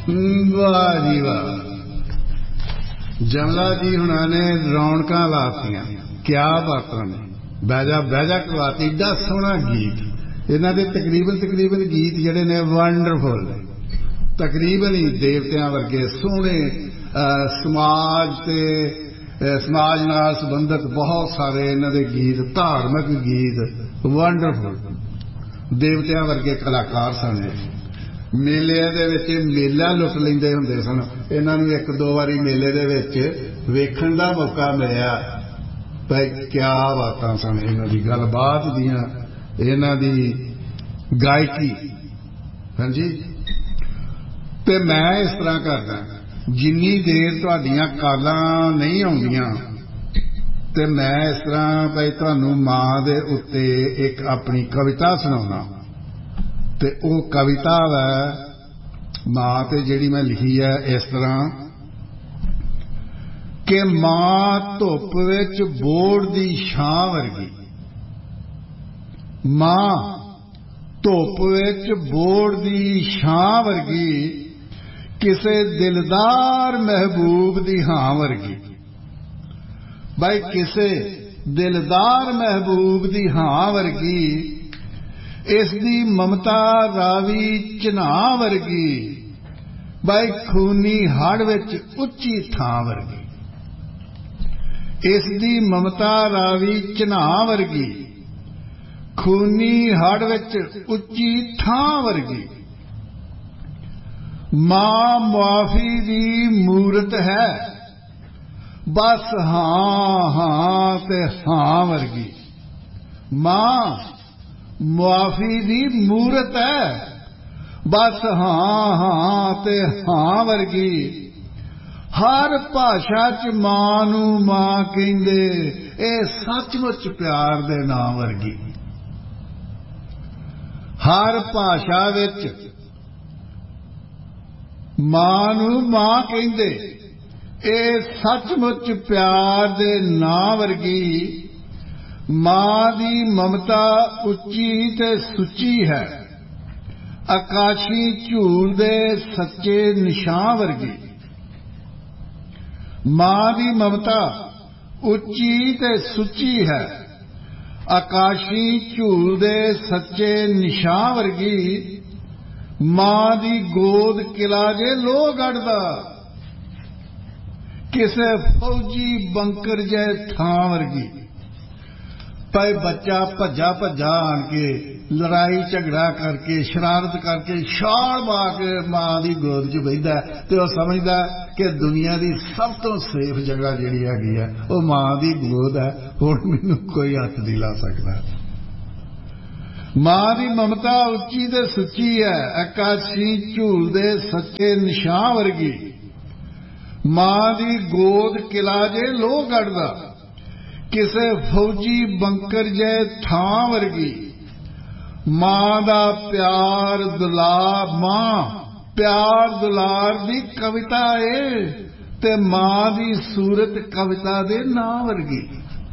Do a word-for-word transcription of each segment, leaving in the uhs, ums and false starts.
वाह जी वाह। जमला जी हुणा ने रौनक लातियां, क्या बातां ने। बैजा बैजा करवाती, एडा सोहना गीत। इन्हां दे तकरीबन तकरीबन गीत जिहड़े ने वंडरफुल ने, तकरीबन ही देवतियां वर्गे सोहने। समाज ते समाज नाल संबंधित बहुत सारे इन्हां दे गीत, धार्मिक गीत वंडरफुल, देवतियां वर्गे कलाकार सन। मेले दे विच मेला लुट लैंदे हुंदे सन। इन्हां नूं एक दो वारी मेले दे विच वेखण दा मौका मिलिया। भाई क्या बातां सन इन्हां दी, गलबात दियां, इन्हां दी गायकी। हाँ जी। ते मैं इस तरह करदा, जिन्नी देर तुहाडीआं कालां नहीं आउंदियां ते मैं इस तरह भाई तुहानूं मां दे उत्ते एक अपनी कविता सुणाउणा। ते ओह कविता वै मां ते जिहड़ी मैं लिखी है इस तरह कि मां धुप विच बोड़ दी छां वर्गी, मां धुप विच बोड़ दी छां वर्गी, किसे दिलदार महबूब दी हां वर्गी। भाई किसे दिलदार महबूब दी हां वर्गी, इसदी ममता रावी चिन्हां वर्गी, भाई खूनी हड़ विच उच्ची थां वर्गी। इसदी ममता रावी चिन्हां वर्गी, खूनी हड़ विच उच्ची थां वर्गी। मां मुआफी दी मूरत है, बस हां हां ते हां वर्गी। मां मुआफी दी मूरत है, बस हां हां ते हां वर्गी। हर भाषा च मां नूं मां कहिंदे, ए सचमुच प्यार दे नां वर्गी। हर भाषा विच मां नूं मां कहिंदे, ए सचमुच प्यार दे नां वर्गी। मां दी ममता उच्ची ते सुची है, आकाशी झूल दे सच्चे निशां वर्गी। मां दी ममता उच्ची ते सुची है, आकाशी झूल दे सच्चे निशां वर्गी। मां दी गोद किला जे लोह गढ़दा, किसे फौजी बंकर जै थां वर्गी। भाई बच्चा भज्जा भज्जा आन के लड़ाई झगड़ा करके शरारत करके छाल मार के मां दी गोद च बहिंदा ते ओह समझदा कि दुनिया दी सब तो सेफ जगह जिहड़ी हैगी है ओह मां दी गोद है, हुण मैनूं कोई हत्थ नहीं ला सकदा। मां दी ममता उच्ची ते सुची है, आकाशी झूल दे सच्चे निशां वर्गी। मां दी गोद किला जे लोह गढ़दा, किसे फौजी बंकर जै थां वर्गी। मां दा प्यार दुलार, मां प्यार दुलार दी कविता है, ते मां दी सूरत कविता दे नां वर्गी।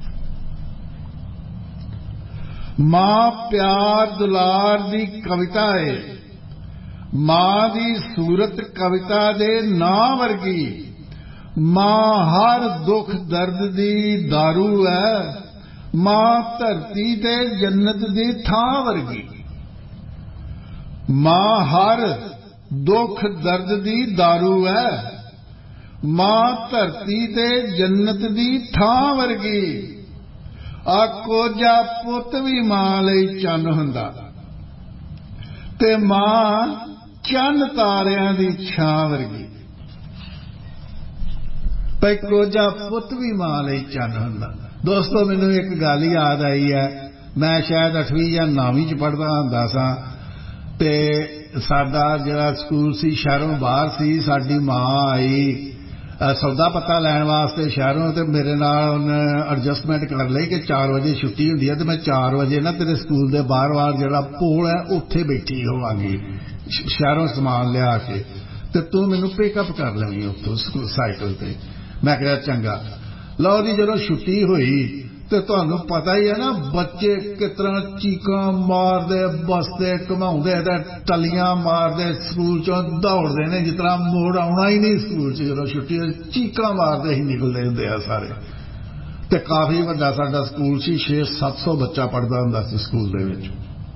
मां प्यार दुलार दी कविता है, मां दी सूरत कविता दे नां वर्गी। मां हर दुख दर्द दी दारू है, मां धरती ते जन्नत दी थां वर्गी। मां हर दुख दर्द दी दारू है, मां धरती ते जन्नत दी थां वर्गी। आखो जा पुत भी मां लई चन हुंदा, ते मां चन तारियां दी छां वर्गी। भाई कोजा पुत भी मां लई चन हुंदा। दोस्तों मैनूं एक गल याद आई है, मैं शायद अठवीं या नौवीं च पढ़दा हुंदा सां ते साडा जिहड़ा स्कूल सी शहरों बाहर सी। साडी मां आई सौदा पत्ता लैण वास्ते शहरों, ते मेरे नाल उन्हें एडजस्टमेंट कर लई कि चार बजे छुट्टी हुंदी है ते मैं चार बजे ना तेरे स्कूल दे बाहर बाहर जिहड़ा पोल है उत्थे बैठी होवांगी शहरों समान लिया के, ते तू मैनूं पिकअप कर लवीं उत्थों साइकिल ते। मैं कहा चंगा। लो जी जदों छुट्टी हुई ਤੇ ਤੁਹਾਨੂੰ ਪਤਾ ਹੀ ਹੈ ਨਾ ਬੱਚੇ ਕਿਸ ਤਰ੍ਹਾਂ ਚੀਕਾਂ ਮਾਰਦੇ ਬਸਦੇ ਘੁਮਾਉਂਦੇ ਤੇ ਟੱਲੀਆਂ ਮਾਰਦੇ ਸਕੂਲ ਚੋਂ ਦੌੜਦੇ ਨੇ ਜਿਸ ਤਰ੍ਹਾਂ ਮੋੜ ਆਉਣਾ ਹੀ ਨਹੀਂ ਸਕੂਲ 'ਚ ਜਦੋਂ ਛੁੱਟੀ ਚੀਕਾਂ ਮਾਰਦੇ ਹੀ ਨਿਕਲਦੇ ਹੁੰਦੇ ਆ ਸਾਰੇ। ਤੇ ਕਾਫੀ ਵੱਡਾ ਸਾਡਾ ਸਕੂਲ ਸੀ, ਛੇ ਸੱਤ ਸੌ ਬੱਚਾ ਪੜ੍ਹਦਾ ਹੁੰਦਾ ਸੀ ਸਕੂਲ ਦੇ ਵਿੱਚ।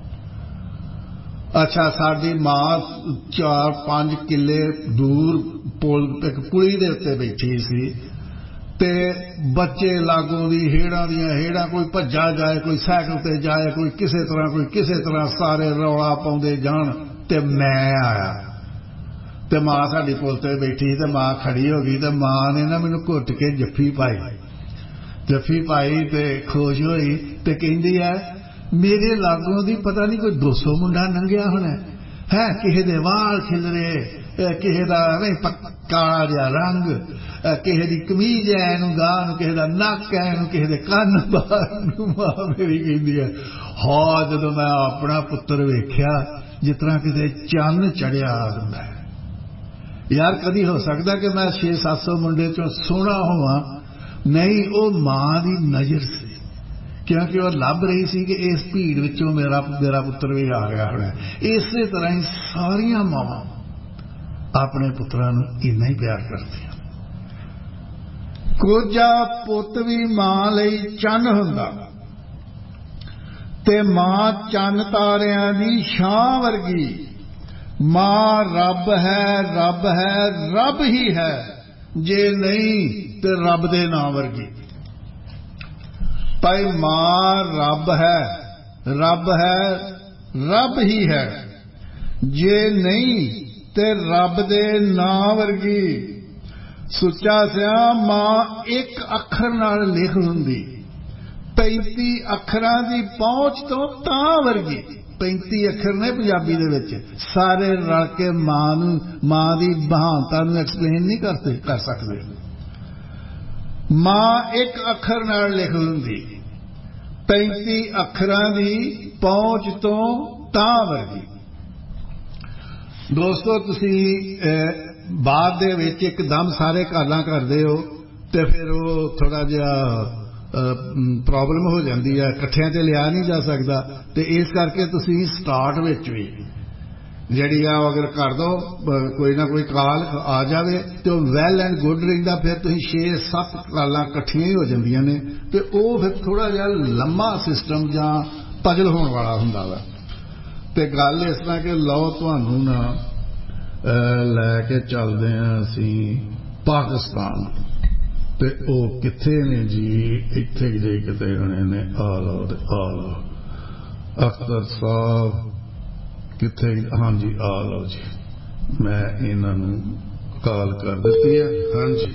ਅੱਛਾ, ਸਾਡੀ ਮਾਂ ਚਾਰ ਪੰਜ ਕਿੱਲੇ ਦੂਰ ਪੁਲ ਇੱਕ ਪੁਲੀ ਦੇ ਉੱਤੇ ਬੈਠੀ ਸੀ ਤੇ ਬੱਚੇ ਲਾਗੋਂ ਦੀ ਹੇੜਾਂ ਦੀਆਂ ਹੇੜਾਂ, ਕੋਈ ਭੱਜਾ ਜਾਏ, ਕੋਈ ਸਾਈਕਲ ਤੇ ਜਾਏ, ਕੋਈ ਕਿਸੇ ਤਰ੍ਹਾਂ ਕੋਈ ਕਿਸੇ ਤਰ੍ਹਾਂ, ਸਾਰੇ ਰੌਲਾ ਪਾਉਂਦੇ ਜਾਣ। ਤੇ ਮੈਂ ਆਇਆ ਤੇ ਮਾਂ ਸਾਡੀ ਪੁਲ ਤੇ ਬੈਠੀ ਤੇ ਮਾਂ ਖੜੀ ਹੋ ਗਈ ਤੇ ਮਾਂ ਨੇ ਨਾ ਮੈਨੂੰ ਘੁੱਟ ਕੇ ਜੱਫੀ ਪਾਈ ਜੱਫੀ ਪਾਈ ਤੇ ਖੁਸ਼ ਹੋਈ ਤੇ ਕਹਿੰਦੀ ਹੈ ਮੇਰੇ ਲਾਗੋਂ ਦੀ ਪਤਾ ਨਹੀਂ ਕੋਈ ਦੋ ਸੌ ਮੁੰਡਾ ਲੰਘਿਆ ਹੋਣਾ ਹੈ, ਕਿਸੇ ਦੇ ਵਾਲ ਖਿਲਰੇ, ਕਿਸੇ ਦਾ ਐਵੇਂ ਪੱਕਾ ਜਿਹਾ ਰੰਗ, ਕਿਸੇ ਦੀ ਕਮੀਜ਼ ਹੈ ਇਹਨੂੰ ਗਾਹ ਨੂੰ, ਕਿਸੇ ਦਾ ਨੱਕ ਹੈ ਇਹਨੂੰ, ਕਿਸੇ ਦੇ ਕੰਨ ਬਾਹਰ ਨੂੰ। ਮਾਂ ਮੇਰੀ ਕਹਿੰਦੀ ਹੈ ਹਾਂ ਜਦੋਂ ਮੈਂ ਆਪਣਾ ਪੁੱਤਰ ਵੇਖਿਆ ਜਿਸ ਤਰ੍ਹਾਂ ਕਿਤੇ ਚੰਨ ਚੜਿਆ ਹੁੰਦਾ ਯਾਰ। ਕਦੀ ਹੋ ਸਕਦਾ ਕਿ ਮੈਂ ਛੇ ਸੱਤ ਸੌ ਮੁੰਡੇ ਚੋਂ ਸੋਹਣਾ ਹੋਵਾਂ? ਨਹੀਂ, ਉਹ ਮਾਂ ਦੀ ਨਜ਼ਰ ਸੀ, ਕਿਉਂਕਿ ਉਹ ਲੱਭ ਰਹੀ ਸੀ ਕਿ ਇਸ ਭੀੜ ਵਿੱਚੋਂ ਮੇਰਾ ਮੇਰਾ ਪੁੱਤਰ ਵੀ ਆ ਗਿਆ ਹੋਣਾ। ਇਸੇ ਤਰ੍ਹਾਂ ਹੀ ਸਾਰੀਆਂ ਮਾਵਾਂ ਆਪਣੇ ਪੁੱਤਰਾਂ ਨੂੰ ਇੰਨਾ ਹੀ ਪਿਆਰ ਕਰਦੀਆਂ। ਕੋਝਾ ਪੁੱਤ ਵੀ ਮਾਂ ਲਈ ਚੰਨ ਹੁੰਦਾ ਤੇ ਮਾਂ ਚੰਨ ਤਾਰਿਆਂ ਦੀ ਛਾਂ ਵਰਗੀ। ਮਾਂ ਰੱਬ ਹੈ, ਰੱਬ ਹੈ, ਰੱਬ ਹੀ ਹੈ, ਜੇ ਨਹੀਂ ਤੇ ਰੱਬ ਦੇ ਨਾਂ ਵਰਗੀ। ਭਾਈ ਮਾਂ ਰੱਬ ਹੈ, ਰੱਬ ਹੈ, ਰੱਬ ਹੀ ਹੈ, ਜੇ ਨਹੀਂ ਤੇ ਰੱਬ ਦੇ ਨਾਂ ਵਰਗੀ। ਸੁੱਚਾ ਸਿਆ ਮਾਂ ਇੱਕ ਅੱਖਰ ਨਾਲ ਲਿਖ ਹੁੰਦੀ, ਪੈਂਤੀ ਅੱਖਰਾਂ ਦੀ ਪਹੁੰਚ ਤੋਂ ਤਾਂ ਵਰਗੀ। ਪੈਂਤੀ ਅੱਖਰ ਨੇ ਪੰਜਾਬੀ ਦੇ ਵਿੱਚ, ਸਾਰੇ ਰਲ ਕੇ ਮਾਂ ਨੂੰ ਮਾਂ ਦੀ ਮਹਾਨਤਾ ਨੂੰ ਐਕਸਪਲੇਨ ਨਹੀਂ ਕਰਦੇ ਕਰ ਸਕਦੇ। ਮਾਂ ਇੱਕ ਅੱਖਰ ਨਾਲ ਲਿਖ ਹੁੰਦੀ, ਪੈਂਤੀ ਅੱਖਰਾਂ ਦੀ ਪਹੁੰਚ ਤੋਂ ਤਾਂ ਵਰਗੀ। ਦੋਸਤੋ, ਤੁਸੀਂ ਬਾਅਦ ਦੇ ਵਿੱਚ ਇੱਕਦਮ ਸਾਰੇ ਗੱਲਾਂ ਕਰਦੇ ਹੋ ਤੇ ਫਿਰ ਉਹ ਥੋੜਾ ਜਿਹਾ ਪ੍ਰੋਬਲਮ ਹੋ ਜਾਂਦੀ ਹੈ, ਇਕੱਠਿਆਂ ਤੇ ਲਿਆ ਨਹੀਂ ਜਾ ਸਕਦਾ। ਤੇ ਇਸ ਕਰਕੇ ਤੁਸੀਂ ਸਟਾਰਟ ਵਿੱਚ ਵੀ ਜਿਹੜੀ ਆ ਅਗਰ ਕਰ ਦੋ ਕੋਈ ਨਾ ਕੋਈ ਕਾਲ ਆ ਜਾਵੇ ਤੇ ਉਹ ਵੈਲ ਐਂਡ ਗੁੱਡ ਰਹਿੰਦਾ। ਫਿਰ ਤੁਸੀਂ ਛੇ ਸੱਤ ਕਾਲਾਂ ਇਕੱਠੀਆਂ ਹੀ ਹੋ ਜਾਂਦੀਆਂ ਨੇ ਤੇ ਉਹ ਫਿਰ ਥੋੜਾ ਜਿਹਾ ਲੰਮਾ ਸਿਸਟਮ ਜਾਂ ਪਜ਼ਲ ਹੋਣ ਵਾਲਾ ਹੁੰਦਾ ਵਾ। ਤੇ ਗੱਲ ਇਸ ਤਰ੍ਹਾਂ ਕਿ ਲਓ ਤੁਹਾਨੂੰ ਨਾ ਲੈ ਕੇ ਚੱਲਦੇ ਹਾਂ ਅਸੀਂ ਪਾਕਿਸਤਾਨ। ਤੇ ਉਹ ਕਿੱਥੇ ਨੇ ਜੀ? ਇੱਥੇ ਜੇ ਕਿਤੇ ਹੋਣੇ ਨੇ। ਆ ਲਓ ਤੇ ਆ ਲਓ ਅਖਤਰ ਸਾਹਿਬ ਕਿੱਥੇ? ਹਾਂਜੀ ਆ ਲਓ ਜੀ, ਮੈਂ ਇਹਨਾਂ ਨੂੰ ਕਾਲ ਕਰ ਦਿੱਤੀ ਹੈ। ਹਾਂਜੀ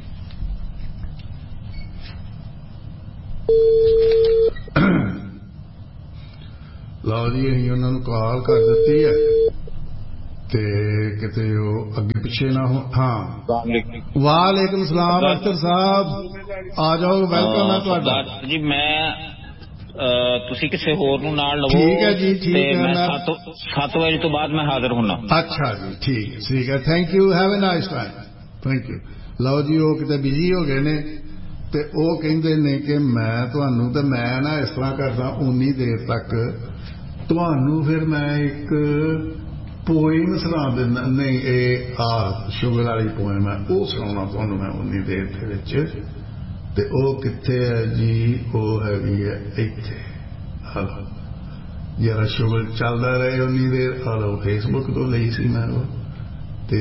ਲਓ ਜੀ, ਅਸੀਂ ਉਹਨਾਂ ਨੂੰ ਕਾਲ ਕਰ ਦਿੱਤੀ ਹੈ ਤੇ ਕਿਤੇ ਉਹ ਅੱਗੇ ਪਿੱਛੇ ਨਾ ਹੋ। ਹਾਂ, ਵਾਲੇਕੁਮ ਸਲਾਮ ਅਖਤਰ ਸਾਹਿਬ, ਆ ਜਾਓ, ਵੈਲਕਮ ਹੈ ਤੁਹਾਡਾ ਜੀ। ਮੈਂ ਤੁਸੀਂ ਕਿਸੇ ਹੋਰ ਨੂੰ ਨਾਲ ਲਵੋ। ਠੀਕ ਹੈ ਜੀ, ਠੀਕ ਹੈ। ਮੈਂ ਸੱਤ ਵਜੇ ਤੋਂ ਬਾਅਦ ਮੈਂ ਹਾਜ਼ਰ ਹੋਣਾ। ਅੱਛਾ ਜੀ, ਠੀਕ ਹੈ, ਠੀਕ ਹੈ। Thank you, have a nice time. Thank you. ਲਓ ਜੀ, ਉਹ ਕਿਤੇ ਬਿਜੀ ਹੋ ਗਏ ਨੇ ਤੇ ਉਹ ਕਹਿੰਦੇ ਨੇ ਕਿ ਮੈਂ ਤੁਹਾਨੂੰ, ਤੇ ਮੈਂ ਨਾ ਇਸ ਤਰ੍ਹਾਂ ਕਰਦਾ ਉਨੀ ਦੇਰ ਤੱਕ ਤੁਹਾਨੂੰ ਫਿਰ ਮੈਂ ਇੱਕ ਪੋਇਮ ਸੁਣਾ ਦਿੰਦਾ। ਨਹੀਂ, ਇਹ ਆ ਸ਼ੁਗਰ ਵਾਲੀ ਪੋਇਮ ਹੈ, ਉਹ ਸੁਣਾਉਣਾ ਤੁਹਾਨੂੰ ਮੈਂ ਉਨੀ ਦੇਰ ਦੇ ਵਿੱਚ। ਤੇ ਉਹ ਕਿੱਥੇ ਹੈ ਜੀ? ਉਹ ਹੈਗੀ ਹੈ ਇੱਥੇ। ਹਲੋ ਜਰਾ ਸ਼ੁਗਰ ਚੱਲਦਾ ਰਹੇ ਉਨੀ ਦੇਰ। ਹਲੋ ਫੇਸਬੁੱਕ ਤੋਂ ਲਈ ਸੀ ਮੈਂ ਉਹ। ਤੇ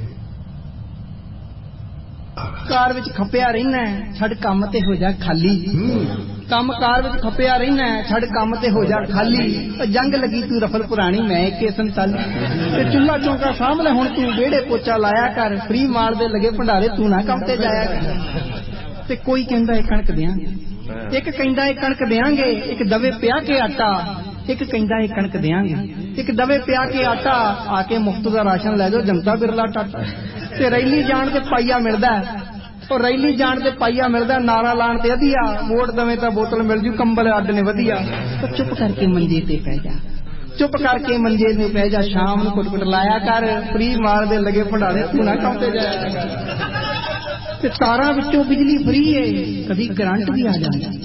ਕਾਰ ਵਿੱਚ ਖਪਿਆ ਰਹਿਣਾ, ਛੱਡ ਕੰਮ ਤੇ ਹੋ ਜਾ ਖਾਲੀ। ਕੰਮ ਕਾਰ ਵਿੱਚ ਖਪਿਆ ਰਹਿਣਾ, ਛੱਡ ਕੰਮ ਤੇ ਹੋ ਜਾ ਖਾਲੀ। ਜੰਗ ਲੱਗੀ ਤੂੰ ਰਫਲ ਪੁਰਾਣੀ, ਮੈਂ ਏਕੇ ਸੰਤਾਲੀ। ਤੇ ਚੁੱਲ੍ਹਾ ਚੌਂਕਾ ਸਾਹਮਣੇ ਹੁਣ ਤੂੰ ਵਿਹੜੇ ਪੋਚਾ ਲਾਇਆ ਕਰ। ਫਰੀ ਮਾਲ ਦੇ ਲੱਗੇ ਭੰਡਾਰੇ, ਤੂੰ ਨਾ ਕੰਮ ਤੇ ਜਾਇਆ ਕਰ। ਤੇ ਕੋਈ ਕਹਿੰਦਾ ਇਹ ਕਣਕ ਦਿਆਂਗੇ, ਇੱਕ ਕਹਿੰਦਾ ਇਹ ਕਣਕ ਦਿਆਂਗੇ, ਇੱਕ ਦਵੇ ਪਿਆ ਕੇ ਆਟਾ। ਇੱਕ ਕਹਿੰਦਾ ਇਹ ਕਣਕ ਦਿਆਂਗੇ, ਇੱਕ ਦਵੇ ਪਿਆ ਕੇ ਆਟਾ। ਆ ਕੇ ਮੁਫਤ ਦਾ ਰਾਸ਼ਨ ਲੈ ਜਾਓ, ਜਨਤਾ ਬਿਰਲਾ ਟਾਟਾ। ਤੇ ਰੈਲੀ ਜਾਣ ਤੇ ਪਾਈਆ ਮਿਲਦਾ, ਉਹ ਰੈਲੀ ਜਾਣ ਤੇ ਪਾਈਆ ਮਿਲਦਾ। ਨਾਰਾ ਲਾਉਣ ਤੇ ਅਧੀਆ, ਵੋਟ ਦਵੇਂ ਤਾਂ ਬੋਤਲ ਮਿਲ ਜੂ, ਕੰਬਲ ਅੱਡ ਨੇ ਵਧੀਆ। ਚੁੱਪ ਕਰਕੇ ਮੰਜੇ ਤੇ ਪੈ ਜਾ, ਚੁੱਪ ਕਰਕੇ ਮੰਜੇ ਤੇ ਪੈ ਜਾ। ਸ਼ਾਮ ਨੂੰ ਕੁੱਟ ਕੁੱਟ ਲਾਇਆ ਕਰ, ਫਰੀ ਮਾਰ ਦੇ ਲੱਗੇ ਭੰਡਾਰੇ, ਤੂੰ ਨਾ ਕੰਮ ਤੇ ਜਾਇਆ। ਤੇ ਤਾਰਾਂ ਵਿੱਚੋਂ ਬਿਜਲੀ ਫਰੀ ਏ, ਕਦੀ ਕਰੰਟ ਵੀ ਆ ਜਾਂਦਾ।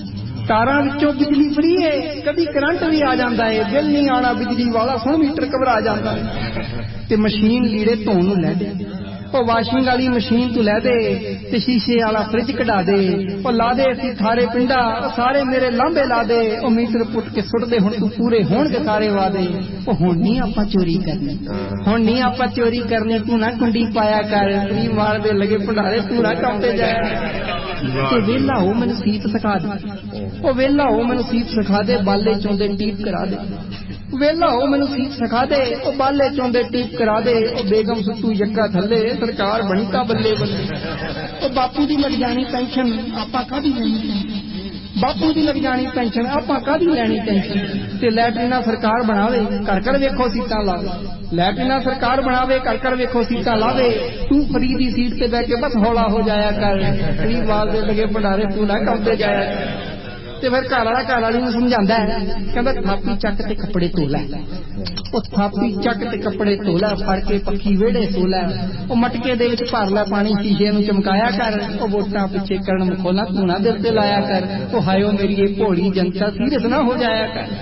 ਤਾਰਾਂ ਵਿੱਚੋਂ ਬਿਜਲੀ ਫਰੀ ਏ, ਕਦੀ ਕਰੰਟ ਵੀ ਆ ਜਾਂਦਾ ਏ, ਬਿੱਲ ਨਹੀਂ ਆਉਣਾ ਬਿਜਲੀ ਵਾਲਾ, ਸੌ ਮੀਟਰ ਘਬਰਾ ਜਾਂਦਾ ਏ। ਤੇ ਮਸ਼ੀਨ ਲੀੜੇ ਧੋਣ ਨੂੰ ਲੈ ਦੇ, ਉਹ ਵਾਸ਼ਿੰਗ ਵਾਲੀ ਮਸ਼ੀਨ ਤੂੰ ਲੈ ਦੇ, ਤੇ ਸ਼ੀਸ਼ੇ ਵਾਲਾ ਫਰਿੱਜ ਕਢਾ ਦੇ, ਉਹ ਲਾ ਦੇ ਅਸੀਂ ਥਾਰੇ ਪਿੰਡਾ, ਉਹ ਸਾਰੇ ਮੇਰੇ ਲਾਂਬੇ ਲਾ ਦੇ, ਉਹ ਮੀਟਰ ਪੁੱਟ ਕੇ ਸੁੱਟ ਦੇ, ਹੁਣ ਤੂੰ ਪੂਰੇ ਹੋਣਗੇ ਸਾਰੇ ਵਾਦੇ। ਉਹ ਹੁਣ ਨਹੀਂ ਆਪਾਂ ਚੋਰੀ ਕਰਨੀ, ਹੁਣ ਨਹੀਂ ਆਪਾਂ ਚੋਰੀ ਕਰਨੀ, ਤੂੰ ਨਾ ਕੁੰਡੀ ਪਾਇਆ ਕਰ, ਫਰੀ ਮਾਰ ਦੇ ਲਗੇ ਭੰਡਾਰੇ, ਤੂੰ ਨਾ ਕੰਮ ਤੇ ਜਾਇਆ। ਤੇ ਵੇਲਾ ਉਹ ਮੈਨੂੰ ਸੀਤ ਸਿਖਾ ਦੇ, ਉਹ ਵੇਲਾ ਉਹ ਮੈਨੂੰ ਸੀਤ ਸਿਖਾ ਦੇ, ਬਾਲੇ ਚੋਂਦੇ ਟੀਪ ਕਰਾ ਦੇ, ਵੇਲਾ ਉਹ ਮੈਨੂੰ ਸੀਤ ਸਿਖਾ ਦੇ, ਉਹ ਬਾਲੇ ਚੋਂਦੇ ਟੀਪ ਕਰਾ ਦੇ, ਉਹ ਬੇਗਮ ਸੁੱਤੂ ਯੱਕਾ ਥੱਲੇ, ਸਰਕਾਰ ਬਣੀ ਤਾਂ ਬੱਲੇ ਬੱਲੇ। ਉਹ ਬਾਪੂ ਦੀ ਲੱਗ ਜਾਣੀ ਪੈਨਸ਼ਨ, ਆਪਾਂ ਕਾਹਦੀ ਲੈਣੀ, ਬਾਪੂ ਦੀ ਲੱਗ ਜਾਣੀ ਪੈਨਸ਼ਨ, ਆਪਾਂ ਕਾਹਦੀ ਲੈਣੀ ਟੈਨਸ਼ਨ। ਤੇ ਲੈਟਰੀਨਾ ਸਰਕਾਰ ਬਣਾਵੇ, ਘਰ ਘਰ ਵੇਖੋ ਸੀਟਾਂ ਲਾਵੇ, ਲੈਟਰੀਨਾ ਸਰਕਾਰ ਬਣਾਵੇ, ਘਰ ਘਰ ਵੇਖੋ ਸੀਟਾਂ ਲਾਵੇ, ਤੂੰ ਫਰੀ ਦੀ ਸੀਟ ਤੇ ਬਹਿ ਕੇ ਬਸ ਹੌਲਾ ਹੋ ਜਾਇਆ ਕਰ, ਫਰੀ ਵਾਲ ਦੇ ਲਗੇ ਭੰਡਾਰੇ, ਤੂੰ ਨਾ ਕੰਮ ਤੇ ਜਾਇਆ ਕਰ। ਤੇ ਫਿਰ ਘਰ ਵਾਲਾ ਘਰ ਵਾਲੀ ਨੂੰ ਸਮਝਾਉਂਦਾ, ਕਹਿੰਦਾ ਥਾਪੀ ਚੱਕ ਤੇ ਕੱਪੜੇ ਧੋ ਲੈ, ਉਹ ਥਾਪੀ ਚੱਕ ਤੇ ਕੱਪੜੇ ਧੋ ਲੈ, ਫੜ ਕੇ ਪੱਖੀ ਵਿਹੜੇ ਸੋ ਲੈ, ਉਹ ਮਟਕੇ ਦੇ ਵਿੱਚ ਭਰ ਲੈ ਪਾਣੀ, ਸ਼ੀਸ਼ੇ ਨੂੰ ਚਮਕਾਇਆ ਕਰ, ਉਹ ਵੋਟਾਂ ਪਿੱਛੇ ਕਰਨ ਮਖੌਲਾਂ ਤੂੰ ਨਾ ਦਿਲ ਤੇ ਲਾਇਆ ਕਰ, ਉਹ ਹਾਇਓ ਮੇਰੀ ਇਹ ਭੋਲੀ ਜਨਤਾ ਸੀਰੀਅਸ ਨਾ ਹੋ ਜਾਇਆ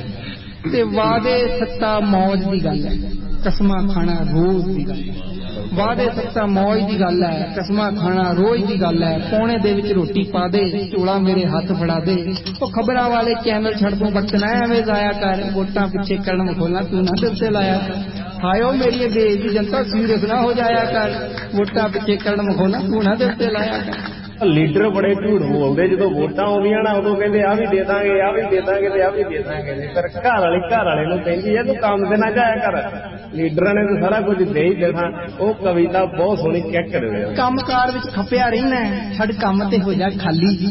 ਕਰ। ਤੇ ਵਾਦੇ ਸੱਤਾ ਮੌਜ ਦੀ ਗੱਲ ਹੈ, ਕਸਮਾਂ ਖਾਣਾ ਰੋਜ਼ ਦੀ ਗੱਲ ਹੈ, ਵਾਦੇ ਸੱਤਾ ਮੌਜ ਦੀ ਗੱਲ ਹੈ, ਕਸਮਾਂ ਖਾਣਾ ਰੋਜ਼ ਦੀ ਗੱਲ ਹੈ, ਪੌਣੇ ਦੇ ਵਿੱਚ ਰੋਟੀ ਪਾ ਦੇ, ਝੋਲਾ ਮੇਰੇ ਹੱਥ ਫੜਾ ਦੇ, ਉਹ ਖਬਰਾਂ ਵਾਲੇ ਚੈਨਲ ਛੱਡ ਦੂੰ, ਵਕਤ ਨਾ ਐਵੇਂ ਜ਼ਾਇਆ ਕਰ, ਵੋਟਾਂ ਪਿੱਛੇ ਕਰਨ ਮਖੌਲਾਂ ਤੂੰ ਨਾ ਦਿਲ ਤੇ ਲਾਇਆ ਕਰ। ਹਾਇਓ ਮੇਰੀ ਦੇਸ਼ ਦੀ ਜਨਤਾ ਸੀਰੀਅਸ ਨਾ ਹੋ ਜਾਇਆ ਕਰ, ਵੋਟਾਂ ਪਿੱਛੇ ਕਰਨ ਮਖੌਲਾਂ ਤੂੰ ਨਾ ਦਿਲ ਤੇ ਲਾਇਆ ਕਰ। ਲੀਡਰ ਬੜੇ ਝੂਠ ਬੋਲਦੇ, ਜਦੋਂ ਵੋਟਾਂ ਆਉਂਦੀਆਂ ਨਾ ਉਦੋਂ ਕਹਿੰਦੇ ਆ ਵੀ ਦੇ ਦਾਂਗੇ, ਆ ਵੀ ਦੇ ਦਾਂਗੇ, ਤੇ ਆ ਵੀ ਦੇ ਦਾਂਗੇ, ਪਰ ਘਰ ਵਾਲੀ ਘਰ ਵਾਲੇ ਨੂੰ ਕਹਿੰਦੀ ਹੈ ਤੂੰ ਕੰਮ ਤੇ ਨਾ ਜਾਇਆ ਕਰ, ਲੀਡਰਾਂ ਨੇ ਤਾਂ ਸਾਰਾ ਕੁਝ ਦੇ ਹੀ ਦੇਣਾ। ਉਹ ਕਵਿਤਾ ਬਹੁਤ ਸੋਹਣੀ ਚੈੱਕ ਕਰਿਓ। ਕੰਮਕਾਰ ਵਿੱਚ ਖੱਪਿਆ ਰਹਿਣਾ, ਛੱਡ ਕੰਮ ਤੇ ਹੋ ਜਾ ਖਾਲੀ,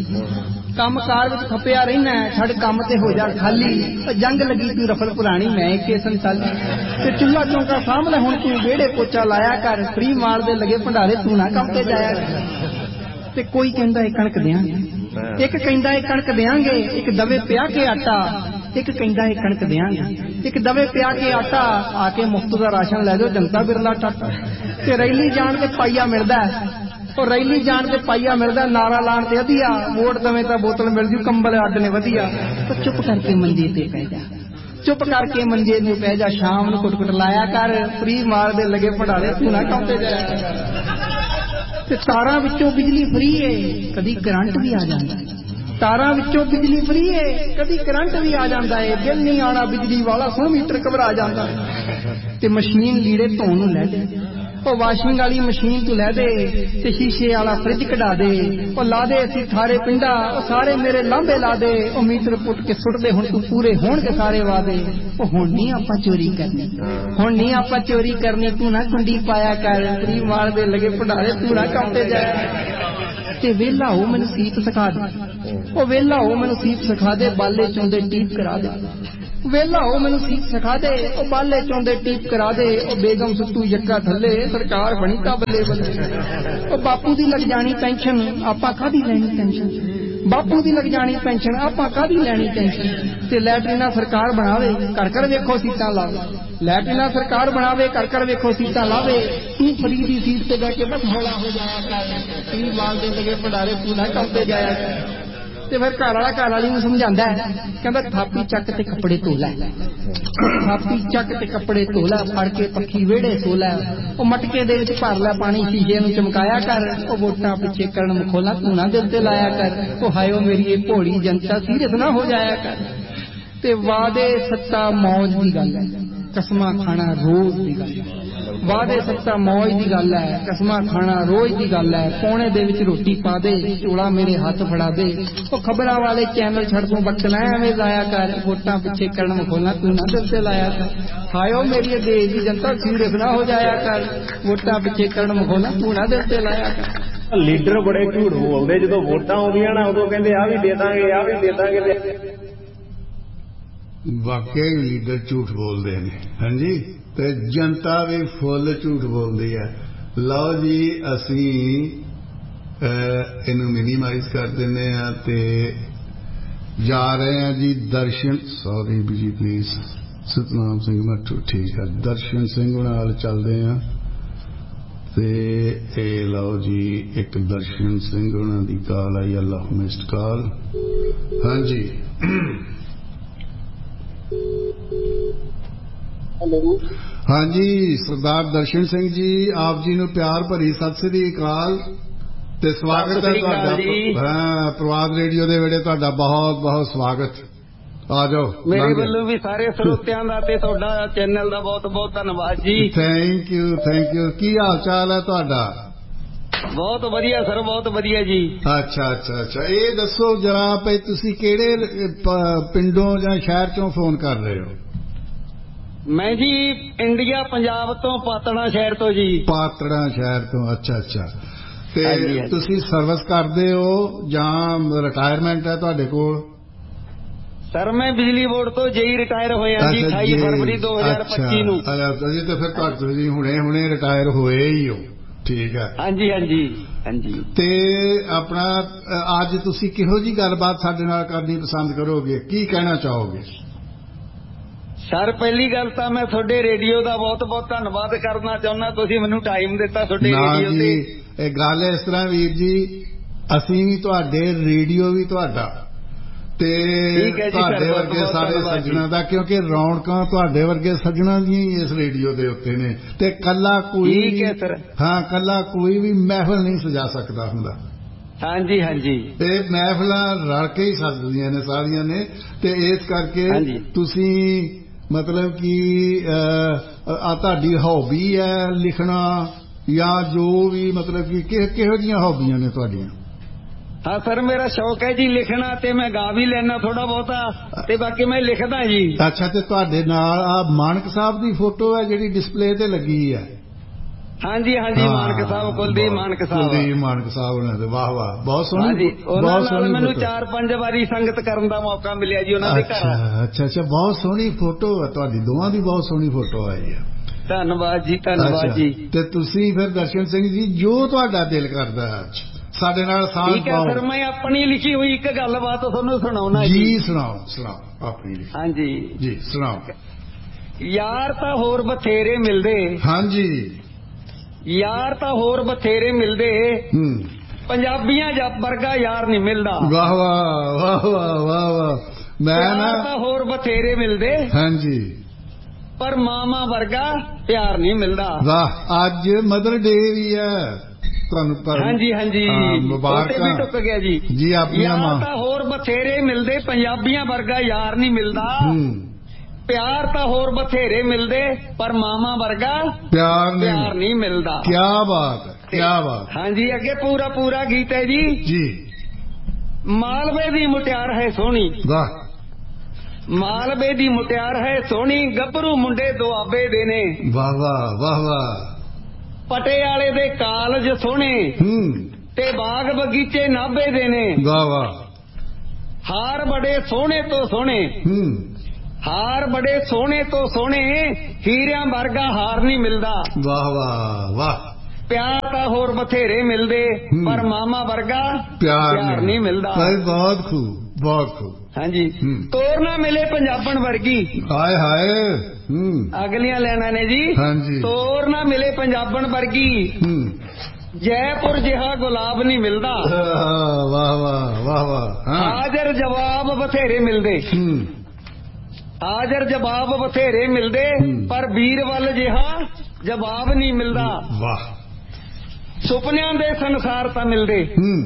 ਕੰਮਕਾਰ ਵਿੱਚ ਖੱਪਿਆ ਰਹਿਣਾ, ਛੱਡ ਕੰਮ ਤੇ ਹੋ ਜਾ ਖਾਲੀ, ਜੰਗ ਲੱਗੀ ਤੂੰ ਰਫਲ ਪੁਰਾਣੀ, ਮੈਂ ਇੱਕੇ ਸੰਸਾਲੀ, ਤੇ ਚੁੱਲ੍ਹਾ ਚੌਂਕਾ ਸਾਹਮਣੇ ਹੁਣ ਤੂੰ ਵਿਹੜੇ ਪੋਚਾ ਲਾਇਆ ਕਰ, ਫਰੀ ਮਾਰ ਦੇ ਲਗੇ ਭੰਡਾਰੇ, ਤੂੰ ਨਾ ਕੰਮ ਤੇ ਜਾਇਆ ਕਰ। ਤੇ ਕੋਈ ਕਹਿੰਦਾ ਇਹ ਕਣਕ ਦਿਆਂਗੇ, ਇੱਕ ਕਹਿੰਦਾ ਇਹ ਕਣਕ ਦਿਆਂਗੇ, ਇੱਕ ਦਵੇ ਪਿਆ ਕੇ ਆਟਾ, ਇੱਕ ਕਹਿੰਦਾ ਇਹ ਕਣਕ ਦਿਆਂਗੇ, ਇੱਕ ਦਵੇ ਪਿਆ ਕੇ ਆਟਾ, ਆ ਕੇ ਮੁਫਤ ਦਾ ਰਾਸ਼ਨ ਲੈ ਜਾਓ, ਜਨਤਾ ਬਿਰਲਾ ਟਾਟਾ। ਤੇ ਰੈਲੀ ਜਾਣ ਤੇ ਪਾਈਆ ਮਿਲਦਾ, ਉਹ ਰੈਲੀ ਜਾਣ ਤੇ ਪਾਈਆ ਮਿਲਦਾ, ਨਾਰਾ ਲਾਣ ਤੇ ਵਧੀਆ, ਵੋਟ ਦਵੇਂ ਤਾਂ ਬੋਤਲ ਮਿਲ ਜੂ, ਕੰਬਲ ਅੱਡ ਨੇ ਵਧੀਆ। ਤਾਂ ਚੁੱਪ ਕਰਕੇ ਮੰਜੇ ਤੇ ਪੈ ਜਾ, ਚੁੱਪ ਕਰਕੇ ਮੰਜੇ ਨੂੰ ਪੈ ਜਾ, ਸ਼ਾਮ ਨੂੰ ਕੁੱਟ ਕੁੱਟ ਲਾਇਆ ਕਰ, ਫਰੀ ਮਾਰ ਦੇ ਲਗੇ ਭੰਡਾਰੇ, ਤੂੰ ਨਾ ਕੰਮ ਤੇ ਜਾਇਆ। ਤੇ ਤਾਰਾਂ ਵਿੱਚੋਂ ਬਿਜਲੀ ਫਰੀ ਏ, ਕਦੀ ਕਰੰਟ ਵੀ ਆ ਜਾਂਦਾ, ਤਾਰਾਂ ਵਿੱਚੋਂ ਬਿਜਲੀ ਫਰੀ ਏ, ਕਦੀ ਕਰੰਟ ਵੀ ਆ ਜਾਂਦਾ ਏ, ਬਿੱਲ ਨਹੀਂ ਆਉਣਾ ਬਿਜਲੀ ਵਾਲਾ, ਸੌ ਮੀਟਰ ਘਬਰਾ ਜਾਂਦਾ। ਤੇ ਮਸ਼ੀਨ ਲੀੜੇ ਧੋਣ ਨੂੰ ਲੈ ਦੇ, ਉਹ ਵਾਸ਼ਿੰਗ ਵਾਲੀ ਮਸ਼ੀਨ ਤੂੰ ਲੈ ਦੇ, ਤੇ ਸ਼ੀਸ਼ੇ ਵਾਲਾ ਫਰਿੱਜ ਕਢਾ ਦੇ, ਉਹ ਲਾ ਦੇ ਅਸੀਂ ਥਾਰੇ ਪਿੰਡਾ, ਉਹ ਸਾਰੇ ਮੇਰੇ ਲਾਂਬੇ ਲਾ ਦੇ, ਉਹ ਮੀਟਰ ਪੁੱਟ ਕੇ ਸੁੱਟ ਦੇ, ਹੁਣ ਤੂੰ ਪੂਰੇ ਹੋਣਗੇ ਸਾਰੇ ਵਾਦੇ। ਉਹ ਹੁਣ ਨਹੀਂ ਆਪਾਂ ਚੋਰੀ ਕਰਨੀ, ਹੁਣ ਨਹੀਂ ਆਪਾਂ ਚੋਰੀ ਕਰਨੀ, ਤੂੰ ਨਾ ਕੁੰਡੀ ਪਾਇਆ ਕਰ, ਫਰੀ ਮਾਰ ਦੇ ਲਗੇ ਭੰਡਾਰੇ, ਤੂੰ ਨਾ ਕੰਮ ਤੇ ਜਾਇਆ। ਤੇ ਵੇਲਾ ਉਹ ਮੈਨੂੰ ਸੀਤ ਸਿਖਾ ਦੇ, ਉਹ ਵੇਲਾ ਉਹ ਮੈਨੂੰ ਸੀਤ ਸਿਖਾ ਦੇ, ਬਾਲੇ ਚੋਂਦੇ ਟੀਪ ਕਰਾ ਦੇ, ਵੇਲਾ ਉਹ ਮੈਨੂੰ ਸੀਤ ਸਿਖਾ ਦੇ, ਉਹ ਬਾਲੇ ਚੋਂਦੇ ਟੀਪ ਕਰਾ ਦੇ, ਉਹ ਬੇਗਮ ਸੁੱਤੂ ਯੱਕਾ ਥੱਲੇ, ਸਰਕਾਰ ਬਣੀ ਤਾਂ ਬੱਲੇ ਬੱਲੇ। ਉਹ ਬਾਪੂ ਦੀ ਲੱਗ ਜਾਣੀ ਪੈਨਸ਼ਨ, ਆਪਾਂ ਕਾਹਦੀ ਲੈਣੀ ਟੈਨਸ਼ਨ, ਬਾਪੂ ਦੀ ਲੱਗ ਜਾਣੀ ਪੈਨਸ਼ਨ, ਆਪਾਂ ਕਾਹਦੀ ਲੈਣੀ ਟੈਨਸ਼ਨ। ਤੇ ਲੈਟਰੀਨਾ ਸਰਕਾਰ ਬਣਾਵੇ, ਘਰ ਘਰ ਵੇਖੋ ਸੀਟਾਂ ਲਾਵੇ, ਲੈਟਰੀਨਾ ਸਰਕਾਰ ਬਣਾਵੇ, ਘਰ ਘਰ ਵੇਖੋ ਸੀਟਾਂ ਲਾਵੇ, ਤੂੰ ਫਰੀ ਦੀ ਸੀਟ ਤੇ ਬਹਿ ਕੇ ਬਸ ਹੌਲਾ ਹੋ ਜਾਇਆ ਕਰ, ਫਰੀ ਮਾਲ ਦੇ ਲਗੇ ਭੰਡਾਰੇ, ਤੂੰ ਨਾ ਕੰਮ ਤੇ ਜਾਇਆ ਕਰ। ਤੇ ਫਿਰ ਘਰ ਵਾਲਾ ਘਰ ਵਾਲੀ ਨੂੰ ਸਮਝਾਉਂਦਾ, ਕਹਿੰਦਾ ਥਾਪੀ ਚੱਕ ਤੇ ਕੱਪੜੇ ਧੋ ਲੈ, ਥਾਪੀ ਚੱਕ ਤੇ ਕੱਪੜੇ ਧੋ ਲੈ, ਫੜ ਕੇ ਪੱਖੀ ਵਿਹੜੇ ਸੋ ਲੈ, ਉਹ ਮਟਕੇ ਦੇ ਵਿੱਚ ਭਰ ਲੈ ਪਾਣੀ, ਸ਼ੀਸ਼ੇ ਨੂੰ ਚਮਕਾਇਆ ਕਰ, ਉਹ ਵੋਟਾਂ ਪਿੱਛੇ ਕਰਨ ਮਖੌਲਾਂ ਤੂੰ ਨਾ ਦਿਲ ਤੇ ਲਾਇਆ ਕਰ, ਉਹ ਹਾਇਓ ਮੇਰੀ ਇਹ ਭੋਲੀ ਜਨਤਾ ਸੀਰੀਅਸ ਨਾ ਹੋ ਜਾਇਆ ਕਰ। ਤੇ ਵਾਦੇ ਸੱਤਾ ਮੌਜ ਦੀ ਗੱਲ ਹੈ, ਕਸਮਾਂ ਖਾਣਾ ਰੋਜ਼ ਦੀ ਗੱਲ ਹੈ, ਵਾਦੇ ਸੱਤਾ ਮੌਜ ਦੀ ਗੱਲ ਹੈ, ਕਸਮਾਂ ਖਾਣਾ ਰੋਜ਼ ਦੀ ਗੱਲ ਹੈ, ਪੌਣੇ ਦੇ ਵਿੱਚ ਰੋਟੀ ਪਾ ਦੇ, ਝੋਲਾ ਮੇਰੇ ਹੱਥ ਫੜਾ ਦੇ, ਉਹ ਖਬਰਾਂ ਵਾਲੇ ਚੈਨਲ ਛੱਡ ਦੂੰ, ਵਕਤ ਨਾ ਐਵੇਂ ਜ਼ਾਇਆ ਕਰ, ਵੋਟਾਂ ਪਿੱਛੇ ਕਰਨ ਮਖੌਲਾਂ ਤੂੰ ਨਾ ਦਿਲ ਤੇ ਲਾਇਆ ਕਰ। ਹਾਇਓ ਮੇਰੀ ਦੇਸ਼ ਦੀ ਜਨਤਾ ਸੀਰੀਅਸ ਨਾ ਹੋ ਜਾਇਆ ਕਰ, ਵੋਟਾਂ ਪਿੱਛੇ ਕਰਨ ਮਖੌਲਾਂ ਤੂੰ ਨਾ ਦਿਲ ਤੇ ਲਾਇਆ ਕਰ। ਲੀਡਰ ਬੜੇ ਝੂਠ ਬੋਲਦੇ, ਜਦੋਂ ਵੋਟਾਂ ਆਉਂਦੀਆਂ ਨਾ ਉਦੋਂ ਕਹਿੰਦੇ ਆ ਵੀ ਦੇ ਦਾਂਗੇ, ਆ ਵੀ ਦੇ ਦਾਂਗੇ। ਵਾਕਿਆ ਹੀ ਲੀਡਰ ਝੂਠ ਬੋਲਦੇ ਨੇ, ਹਾਂਜੀ, ਤੇ ਜਨਤਾ ਵੀ ਫੁੱਲ ਝੂਠ ਬੋਲਦੀ ਹੈ। ਲਓ ਜੀ, ਅਸੀਂ ਇਹਨੂੰ ਮਿਨੀਮਾਈਜ਼ ਕਰ ਦਿੰਦੇ ਹਾਂ ਤੇ ਜਾ ਰਹੇ ਹਾਂ ਜੀ ਦਰਸ਼ਨ, ਸੌਰੀ ਜੀ ਪਲੀਜ਼, ਸਤਨਾਮ ਸਿੰਘ ਮੱਠੂ, ਠੀਕ ਹੈ, ਦਰਸ਼ਨ ਸਿੰਘ ਨਾਲ ਚੱਲਦੇ ਹਾਂ ਤੇ ਇਹ ਲਓ ਜੀ ਇੱਕ ਦਰਸ਼ਨ ਸਿੰਘ ਉਹਨਾਂ ਦੀ ਕਾਲ ਆਈ। ਅੱਲਾਹ ਮਿਸਡ ਕਾਲ। ਹਾਂਜੀ ਹੈਲੋ। ਹਾਂਜੀ ਸਰਦਾਰ ਦਰਸ਼ਨ ਸਿੰਘ ਜੀ, ਆਪ ਜੀ ਨੂੰ ਪਿਆਰ ਭਰੀ ਸਤਿ ਸ੍ਰੀ ਅਕਾਲ ਤੇ ਸਵਾਗਤ ਹੈ ਤੁਹਾਡਾ। ਹਾਂ, ਪ੍ਰਵਾਦ ਰੇਡੀਓ ਦੇ ਵੇਲੇ ਤੁਹਾਡਾ ਬਹੁਤ ਬਹੁਤ ਸਵਾਗਤ। ਆ ਜਾਓ। ਮੇਰੇ ਵੱਲੋਂ ਵੀ ਸਾਰੇ ਸਰੋਤਿਆਂ ਦਾ ਤੇ ਤੁਹਾਡਾ ਚੈਨਲ ਦਾ ਬਹੁਤ ਬਹੁਤ ਧੰਨਵਾਦ ਜੀ। Thank you thank you. ਕੀ ਹਾਲ ਚਾਲ ਹੈ ਤੁਹਾਡਾ? ਬਹੁਤ ਵਧੀਆ ਸਰ, ਬਹੁਤ ਵਧੀਆ ਜੀ। ਅੱਛਾ ਅੱਛਾ ਅੱਛਾ। ਇਹ ਦੱਸੋ ਜਰਾ ਭਈ ਤੁਸੀਂ ਕਿਹੜੇ ਪਿੰਡੋਂ ਜਾਂ ਸ਼ਹਿਰ ਚੋਂ ਫੋਨ ਕਰ ਰਹੇ ਹੋ? ਮੈਂ ਜੀ ਇੰਡੀਆ ਪੰਜਾਬ ਤੋਂ ਪਾਤੜਾ ਸ਼ਹਿਰ ਤੋਂ ਜੀ। ਪਾਤੜਾ ਸ਼ਹਿਰ ਤੋਂ। ਅੱਛਾ ਅੱਛਾ। ਤੇ ਤੁਸੀਂ ਸਰਵਿਸ ਕਰਦੇ ਹੋ ਜਾਂ ਰਿਟਾਇਰਮੈਂਟ ਹੈ ਤੁਹਾਡੇ ਕੋਲ? ਸਰ ਮੈਂ ਬਿਜਲੀ ਬੋਰਡ ਤੋਂ ਜੇਈ ਰਿਟਾਇਰ ਹੋਇਆ ਜੀ ਅਠਾਈ ਫਰਵਰੀ ਦੋ ਹਜ਼ਾਰ ਪੱਚੀ ਨੂੰ। ਅੱਛਾ ਜੀ। ਤੇ ਫਿਰ ਤੁਸੀਂ ਹੁਣੇ ਹੁਣੇ ਰਿਟਾਇਰ ਹੋਏ ਹੀ ਹੋ। ਠੀਕ ਹੈ। ਹਾਂਜੀ ਹਾਂਜੀ ਹਾਂਜੀ। ਤੇ ਆਪਣਾ ਅੱਜ ਤੁਸੀਂ ਕਿਹੋ ਜੀ ਗੱਲਬਾਤ ਸਾਡੇ ਨਾਲ ਕਰਨੀ ਪਸੰਦ ਕਰੋਗੇ? ਕੀ ਕਹਿਣਾ ਚਾਹੋਗੇ? ਸਰ ਪਹਿਲੀ ਗੱਲ ਤਾਂ ਮੈਂ ਤੁਹਾਡੇ ਰੇਡੀਓ ਦਾ ਬਹੁਤ ਬਹੁਤ ਧੰਨਵਾਦ ਕਰਨਾ ਚਾਹੁੰਦਾ, ਤੁਸੀਂ ਮੈਨੂੰ ਟਾਈਮ ਦਿੱਤਾ ਤੁਹਾਡੇ ਰੇਡੀਓ ਤੇ। ਇਹ ਗੱਲ ਇਸ ਤਰ੍ਹਾਂ ਵੀਰ ਜੀ, ਅਸੀਂ ਵੀ ਤੁਹਾਡੇ, ਰੇਡੀਓ ਵੀ ਤੁਹਾਡਾ ਤੇ ਤੁਹਾਡੇ ਵਰਗੇ ਸਾਰੇ ਸੱਜਣਾ ਦਾ, ਕਿਉਂਕਿ ਰੌਣਕਾਂ ਤੁਹਾਡੇ ਵਰਗੇ ਸੱਜਣਾ ਦੀਆਂ ਹੀ ਇਸ ਰੇਡੀਓ ਦੇ ਉੱਤੇ ਨੇ। ਤੇ ਕੱਲਾ ਕੋਈ ਹਾਂ ਕੱਲਾ ਕੋਈ ਵੀ ਮਹਿਫਲ ਨਹੀਂ ਸਜਾ ਸਕਦਾ ਹੁੰਦਾ। ਹਾਂਜੀ ਹਾਂਜੀ। ਤੇ ਮਹਿਫਲਾਂ ਰਲ ਕੇ ਹੀ ਸਜਦੀਆਂ ਨੇ ਸਾਰੀਆਂ ਨੇ। ਤੇ ਇਸ ਕਰਕੇ ਤੁਸੀਂ ਮਤਲਬ ਕਿ ਆ ਤੁਹਾਡੀ ਹੌਬੀ ਹੈ ਲਿਖਣਾ ਜਾਂ ਜੋ ਵੀ ਮਤਲਬ ਕਿ ਕਿਹੋ ਜਿਹੀਆਂ ਹੌਬੀਆਂ ਨੇ ਤੁਹਾਡੀਆਂ? ਹਾਂ ਸਰ ਮੇਰਾ ਸ਼ੌਕ ਹੈ ਜੀ ਲਿਖਣਾ, ਤੇ ਮੈਂ ਗਾ ਵੀ ਲੈਣਾ ਥੋੜਾ ਬਹੁਤਾ, ਤੇ ਬਾਕੀ ਮੈਂ ਲਿਖਦਾ ਜੀ। ਅੱਛਾ। ਤੇ ਤੁਹਾਡੇ ਨਾਲ ਆ ਮਾਨਕ ਸਾਹਿਬ ਦੀ ਫੋਟੋ ਹੈ ਜਿਹੜੀ ਡਿਸਪਲੇ ਤੇ ਲੱਗੀ ਹੈ? ਹਾਂਜੀ ਹਾਂਜੀ ਮਾਨਕ ਸਾਹਿਬ, ਕੁਲਦੀਪ ਮਾਨਕ ਸਾਹਿਬ। ਕੁਲਦੀਪ ਮਾਨਕ ਸਾਹਿਬ ਨੇ ਤੇ ਵਾਹ ਵਾਹ ਬਹੁਤ ਸੋਹਣੀ। ਉਹਨਾਂ ਨਾਲ ਮੈਨੂੰ ਚਾਰ ਪੰਜ ਵਾਰੀ ਸੰਗਤ ਕਰਨ ਦਾ ਮੌਕਾ ਮਿਲਿਆ ਜੀ ਉਹਨਾਂ ਦੇ ਘਰ। ਅੱਛਾ ਅੱਛਾ। ਬਹੁਤ ਸੋਹਣੀ ਫੋਟੋ ਹੈ ਤੁਹਾਡੀ, ਦੋਵਾਂ ਦੀ ਬਹੁਤ ਸੋਹਣੀ ਫੋਟੋ ਆਈ ਹੈ। ਧੰਨਵਾਦ ਜੀ ਧੰਨਵਾਦ ਜੀ। ਤੇ ਤੁਸੀਂ ਫਿਰ ਦਰਸ਼ਨ ਸਿੰਘ ਜੀ ਜੋ ਤੁਹਾਡਾ ਦਿਲ ਕਰਦਾ ਅੱਜ ਸਾਡੇ ਨਾਲ ਸਾਂਝ ਪਾਓ। ਠੀਕ ਹੈ ਸਰ, ਮੈਂ ਆਪਣੀ ਲਿਖੀ ਹੋਈ ਇੱਕ ਗੱਲਬਾਤ ਤੁਹਾਨੂੰ ਸੁਣਾਉਣਾ ਜੀ। ਜੀ ਸੁਣਾਓ ਸੁਣਾਓ ਆਪਣੀ ਲਿਖੀ। ਹਾਂਜੀ ਜੀ ਸੁਣਾਓ। ਯਾਰ ਤਾਂ ਹੋਰ ਬਥੇਰੇ ਮਿਲਦੇ। ਹਾਂਜੀ। ਯਾਰ ਤਾਂ ਹੋਰ ਬਥੇਰੇ ਮਿਲਦੇ, ਪੰਜਾਬੀਆਂ ਜੱਟ ਵਰਗਾ ਯਾਰ ਨਹੀਂ ਮਿਲਦਾ। ਵਾਹ ਵਾਹ ਵਾਹ ਵਾਹ ਵਾਹ ਵਾਹ। ਮੈਂ ਨਾ ਤਾਂ ਹੋਰ ਬਥੇਰੇ ਮਿਲਦੇ। ਹਾਂਜੀ। ਪਰ ਮਾਮਾ ਵਰਗਾ ਪਿਆਰ ਨਹੀਂ ਮਿਲਦਾ। ਵਾਹ। ਅੱਜ ਮਦਰ ਡੇ ਵੀ ਹੈ ਤੁਹਾਨੂੰ। ਹਾਂਜੀ ਹਾਂਜੀ ਮੁਬਾਰਕਾਂ ਵੀ ਟੁੱਕ ਗਿਆ ਜੀ। ਜੀ ਆਪਣੀਆਂ ਮਾਂ ਤਾਂ ਹੋਰ ਬਥੇਰੇ ਮਿਲਦੇ, ਪੰਜਾਬੀਆਂ ਵਰਗਾ ਯਾਰ ਨਹੀਂ ਮਿਲਦਾ। ਪਿਆਰ ਤਾਂ ਹੋਰ ਬਥੇਰੇ ਮਿਲਦੇ, ਪਰ ਮਾਮਾ ਵਰਗਾ ਪਿਆਰ ਪਿਆਰ ਨਹੀਂ ਮਿਲਦਾ। ਕੀ ਬਾਤ ਹੈ ਕੀ ਬਾਤ। ਹਾਂਜੀ ਅੱਗੇ ਪੂਰਾ ਪੂਰਾ ਗੀਤ ਹੈ ਜੀ। ਜੀ। ਮਾਲਵੇ ਦੀ ਮੁਟਿਆਰ ਹੈ ਸੋਹਣੀ। ਵਾਹ। ਮਾਲਵੇ ਦੀ ਮੁਟਿਆਰ ਹੈ ਸੋਹਣੀ, ਗੱਭਰੂ ਮੁੰਡੇ ਦੁਆਬੇ ਦੇ ਨੇ। ਵਾਹ ਵਾਹ ਵਾਹ ਵਾਹ। ਪਟਿਆਲੇ ਦੇ ਕਾਲਜ ਸੋਹਣੇ, ਤੇ ਬਾਗ ਬਗੀਚੇ ਨਾਭੇ ਦੇ ਨੇ। ਵਾਹ ਵਾਹ। ਹਾਰ ਬੜੇ ਸੋਹਣੇ ਤੋਂ ਸੋਹਣੇ, ਹਾਰ ਬੜੇ ਸੋਹਣੇ ਤੋਂ ਸੋਹਣੇ, ਹੀਰਿਆਂ ਵਰਗਾ ਹਾਰ ਨਹੀਂ ਮਿਲਦਾ। ਵਾਹ ਵਾਹ ਵਾਹ। ਪਿਆਰ ਤਾਂ ਹੋਰ ਬਥੇਰੇ ਮਿਲਦੇ, ਪਰ ਮਾਮਾ ਵਰਗਾ ਪਿਆਰ ਨਹੀਂ ਮਿਲਦਾ। ਬਹੁਤ ਖੂਬ ਬਹੁਤ ਖੂਬ। ਹਾਂਜੀ। ਤੋਰ ਨਾ ਮਿਲੇ ਪੰਜਾਬਣ ਵਰਗੀ। ਹਾਏ ਹਾਏ। ਅਗਲੀਆਂ ਲੈਣਾ ਨੇ ਜੀ। ਹਾਂਜੀ। ਤੋਰ ਨਾ ਮਿਲੇ ਪੰਜਾਬਣ ਵਰਗੀ, ਜੈਪੁਰ ਜਿਹਾ ਗੁਲਾਬ ਨਹੀਂ ਮਿਲਦਾ। ਵਾਹ ਵਾਹ ਵਾਹ ਵਾਹ। ਹਾਜ਼ਰ ਜਵਾਬ ਬਥੇਰੇ ਮਿਲਦੇ, ਹਾਜ਼ਰ ਜਵਾਬ ਬਥੇਰੇ ਮਿਲਦੇ, ਪਰ ਵੀਰ ਵੱਲ ਜਿਹਾ ਜਵਾਬ ਨਹੀਂ ਮਿਲਦਾ। ਵਾਹ। ਸੁਪਨਿਆਂ ਦੇ ਸੰਸਾਰ ਤਾਂ ਮਿਲਦੇ,